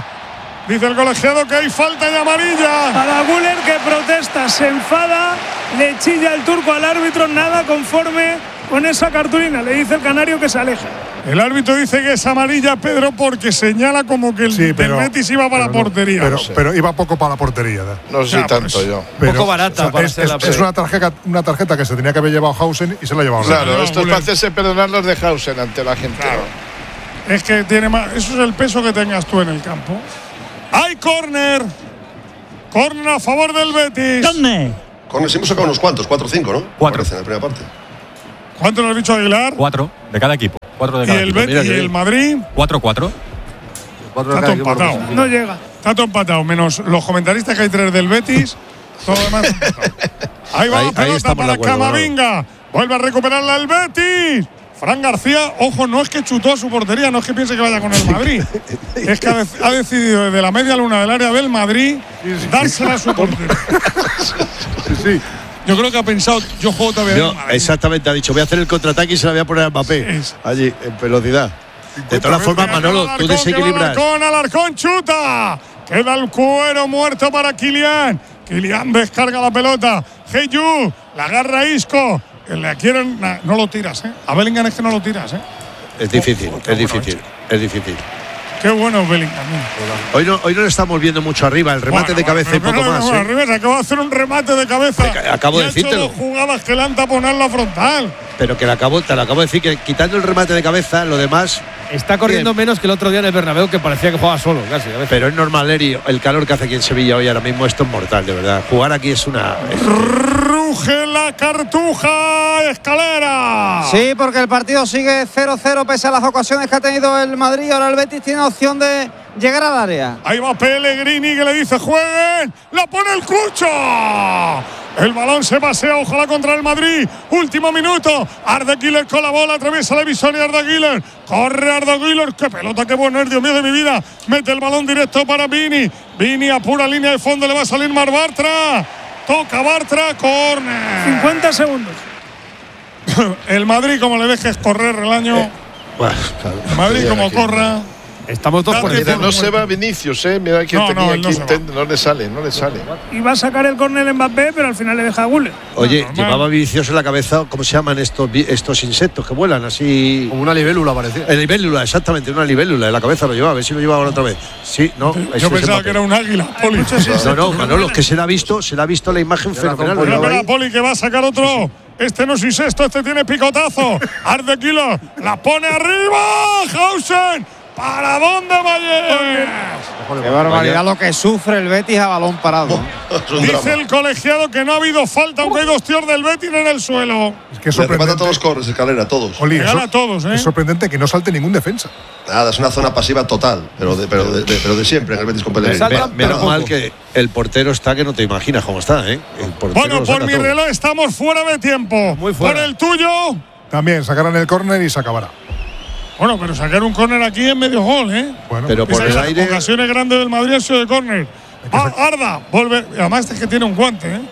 Dice el colegiado que hay falta y amarilla. Para Güler que protesta, se enfada, le chilla el turco al árbitro, nada conforme con esa cartulina. Le dice el canario que se aleja. El árbitro dice que es amarilla, Pedro, porque señala como que el Sí, pero- del Betis iba para la pero no, portería. Pero, No sé. pero iba poco para la portería. ¿no? No sé Ya, si tanto pues, yo. Pero, poco barata o sea, para es, ser es- la es una tarjeta, una tarjeta que se tenía que haber llevado Hausen y se la ha llevado Ramos. Claro, no, esto es Guller. para hacerse perdonar los de Hausen ante la gente. Claro. Es que tiene más. Eso es el peso que tengas tú en el campo. ¡Hay córner! Córner a favor del Betis. ¿Dónde? Con el hemos sacado unos cuantos, cuatro o cinco, ¿no? Cuatro. Parece en la primera parte. ¿Cuánto le has dicho a Aguilar? Cuatro de cada equipo. Cuatro de Y cada el equipo. Betis y el Madrid. Cuatro, cuatro. Cuatro de Está cada todo equipo, empatado. No llega. Está todo empatado, menos los comentaristas que hay tres del Betis. Todo lo demás empatado. Ahí va Ahí- la ahí pelota estamos de para acuerdo, Camavinga. Vuelve a recuperarla el Betis. Fran García, ojo, no es que chutó a su portería, no es que piense que vaya con el Madrid. Es que ha, dec- ha decidido desde la media luna del área del Madrid dársela a su portería. Sí, Yo creo que ha pensado, yo juego todavía en No, el Madrid. exactamente, ha dicho, voy a hacer el contraataque y se la voy a poner a Mbappé. Sí. Allí, en velocidad. De todas formas, Manolo, tú desequilibras. Alarcón, Alarcón, chuta. Queda el cuero muerto para Kylian. Kylian descarga la pelota. Heyu, la agarra Isco. Que le quieren. nah, No lo tiras, ¿eh? A Bellingham es que no lo tiras, ¿eh? Es difícil, es difícil, es difícil. Qué bueno Bellingham. Hoy no, hoy no le estamos viendo mucho arriba, el remate Bueno, de cabeza bueno, y poco pero más. bueno, ¿eh? Arriba se acaba de hacer un remate de cabeza. Ac- acabo Y de ha hecho decírtelo. dos jugadas que le han taponado la frontal. Pero que le acabo, te lo acabo de decir, que quitando el remate de cabeza, lo demás. Está corriendo Bien. menos que el otro día en el Bernabéu, que parecía que jugaba solo, casi. A veces. Pero es normal, Eri, el calor que hace aquí en Sevilla hoy ahora mismo, esto es mortal, de verdad. Jugar aquí es una. es- Ruge la cartuja, Escalera. Sí, porque el partido sigue cero cero pese a las ocasiones que ha tenido el Madrid. Ahora el Betis tiene opción de llegar al área. Ahí va Pellegrini que le dice jueguen. La pone el Cucho. El balón se pasea, ojalá contra el Madrid. Último minuto. Arda Güler con la bola, atraviesa la divisoria. Arda Güler. Corre Arda Güler. Qué pelota, qué bueno es, Dios mío de mi vida. Mete el balón directo para Vini. Vini a pura línea de fondo, le va a salir Mar Bartra. Toca Bartra, córner. cincuenta segundos. El Madrid, como le dejes correr el año. Buah, claro. El Madrid, Mira como aquí. corra. Estamos dos por Date encima. No se va Vinicius, ¿eh? Mira que No, tenía no, él no aquí se va. intent- no le sale, no le sale. Y va a sacar el córner Mbappé, pero al final le deja a Güler. Oye, normal. llevaba Vinicius en la cabeza, ¿cómo se llaman estos, vi- estos insectos que vuelan así? como una libélula parecía. El libélula, exactamente, una libélula en la cabeza lo llevaba, a ver si lo llevaba ahora otra vez. Sí, no, ese Yo es pensaba Mbappé. que era un águila, Poli. No, no, Manolo, que se le ha visto, se le ha visto la imagen fenomenal. lo Mira, llevaba mira, ahí. Poli, que va a sacar otro. Este no es incesto, este tiene picotazo. Arde Kilo, la pone arriba. Hausen. ¿Para dónde vayas? Qué barbaridad lo que sufre el Betis a balón parado. Es un Dice drama. el colegiado que no ha habido falta, aunque hay dos tíos del Betis en el suelo. Es que es Le remata sorprendente. todos los corres, Escalera, todos. Oli, Le es gana sor- a todos, ¿eh? es sorprendente que no salte ningún defensa. Nada, es una zona pasiva total, pero de, pero de, de- pero de siempre en el Betis con Pellegrini. Salta, Me- Menos nada. mal que el portero está que no te imaginas cómo está, ¿eh? El portero Bueno, lo por saca mi todo. reloj estamos fuera de tiempo. Muy fuera. Por el tuyo. También sacarán el córner y se acabará. Bueno, pero sacar un córner aquí en medio gol, ¿eh? Bueno, Pero por Esas el aire. ocasiones grandes del Madrid han sido de córner. Ah, Arda, vuelve. Además, este que tiene un guante, ¿eh?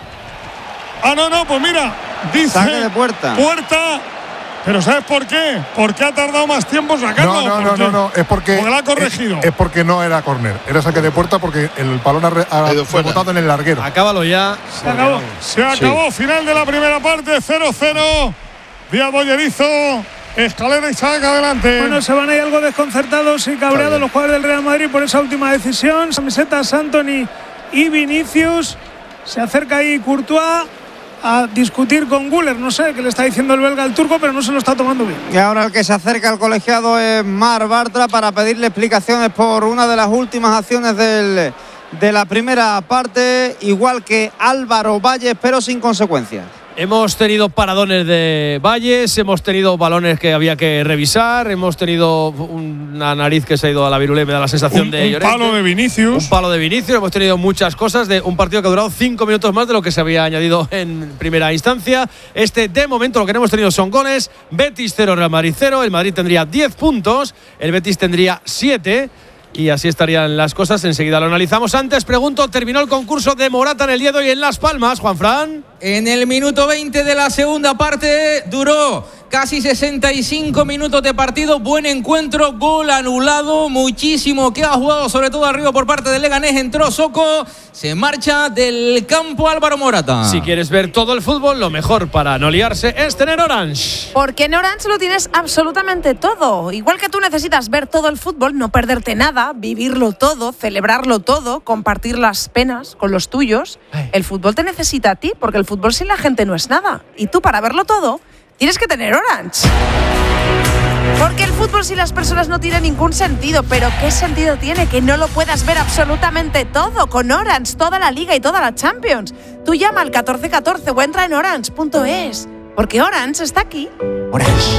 Ah, no, no, pues mira. Dice. Saque de puerta. Puerta. Pero ¿sabes por qué? Porque ha tardado más tiempo en sacarlo. no, no, ¿Por no, qué? no, no, es porque. Porque la ha corregido. Es, es porque no era córner, era saque de puerta porque el balón ha, re- ha Ha ido fuera. rebotado en el larguero. Acábalo ya. Se acabó. Se acabó. Final de la primera parte. cero cero. Díaz Bollerizo. Escalera y saca adelante. Bueno, se van ahí algo desconcertados y cabreados los jugadores del Real Madrid por esa última decisión. Camisetas Antony y Vinicius. Se acerca ahí Courtois a discutir con Güler. No sé qué le está diciendo el belga al turco, pero no se lo está tomando bien. Y ahora el que se acerca al colegiado es Mar Bartra para pedirle explicaciones por una de las últimas acciones del, de la primera parte, igual que Álvaro Valles, pero sin consecuencias. Hemos tenido paradones de Valles, hemos tenido balones que había que revisar, hemos tenido una nariz que se ha ido a la virulé, me da la sensación un, de un Llorente. palo de Vinicius. Un palo de Vinicius, hemos tenido muchas cosas de un partido que ha durado cinco minutos más de lo que se había añadido en primera instancia. Este, de momento, lo que no hemos tenido son goles. Betis cero, Real Madrid cero. El Madrid tendría diez puntos, el Betis tendría siete. Y así estarían las cosas. Enseguida lo analizamos. Antes, pregunto, ¿terminó el concurso de Morata en el día de hoy en Las Palmas, Juanfran? En el minuto veinte de la segunda parte duró casi sesenta y cinco minutos de partido, buen encuentro, gol anulado, muchísimo que ha jugado, sobre todo arriba por parte del Leganés, entró Soko, se marcha del campo Álvaro Morata. Si quieres ver todo el fútbol, lo mejor para no liarse es tener Orange. Porque en Orange lo tienes absolutamente todo. Igual que tú necesitas ver todo el fútbol, no perderte nada, vivirlo todo, celebrarlo todo, compartir las penas con los tuyos, el fútbol te necesita a ti, porque el fútbol sin la gente no es nada. Y tú, para verlo todo, tienes que tener Orange. Porque el fútbol sin las personas no tiene ningún sentido. Pero ¿qué sentido tiene que no lo puedas ver absolutamente todo con Orange, toda la Liga y toda la Champions? Tú llama al catorce catorce o entra en orange punto es. Porque Orange está aquí. Orange.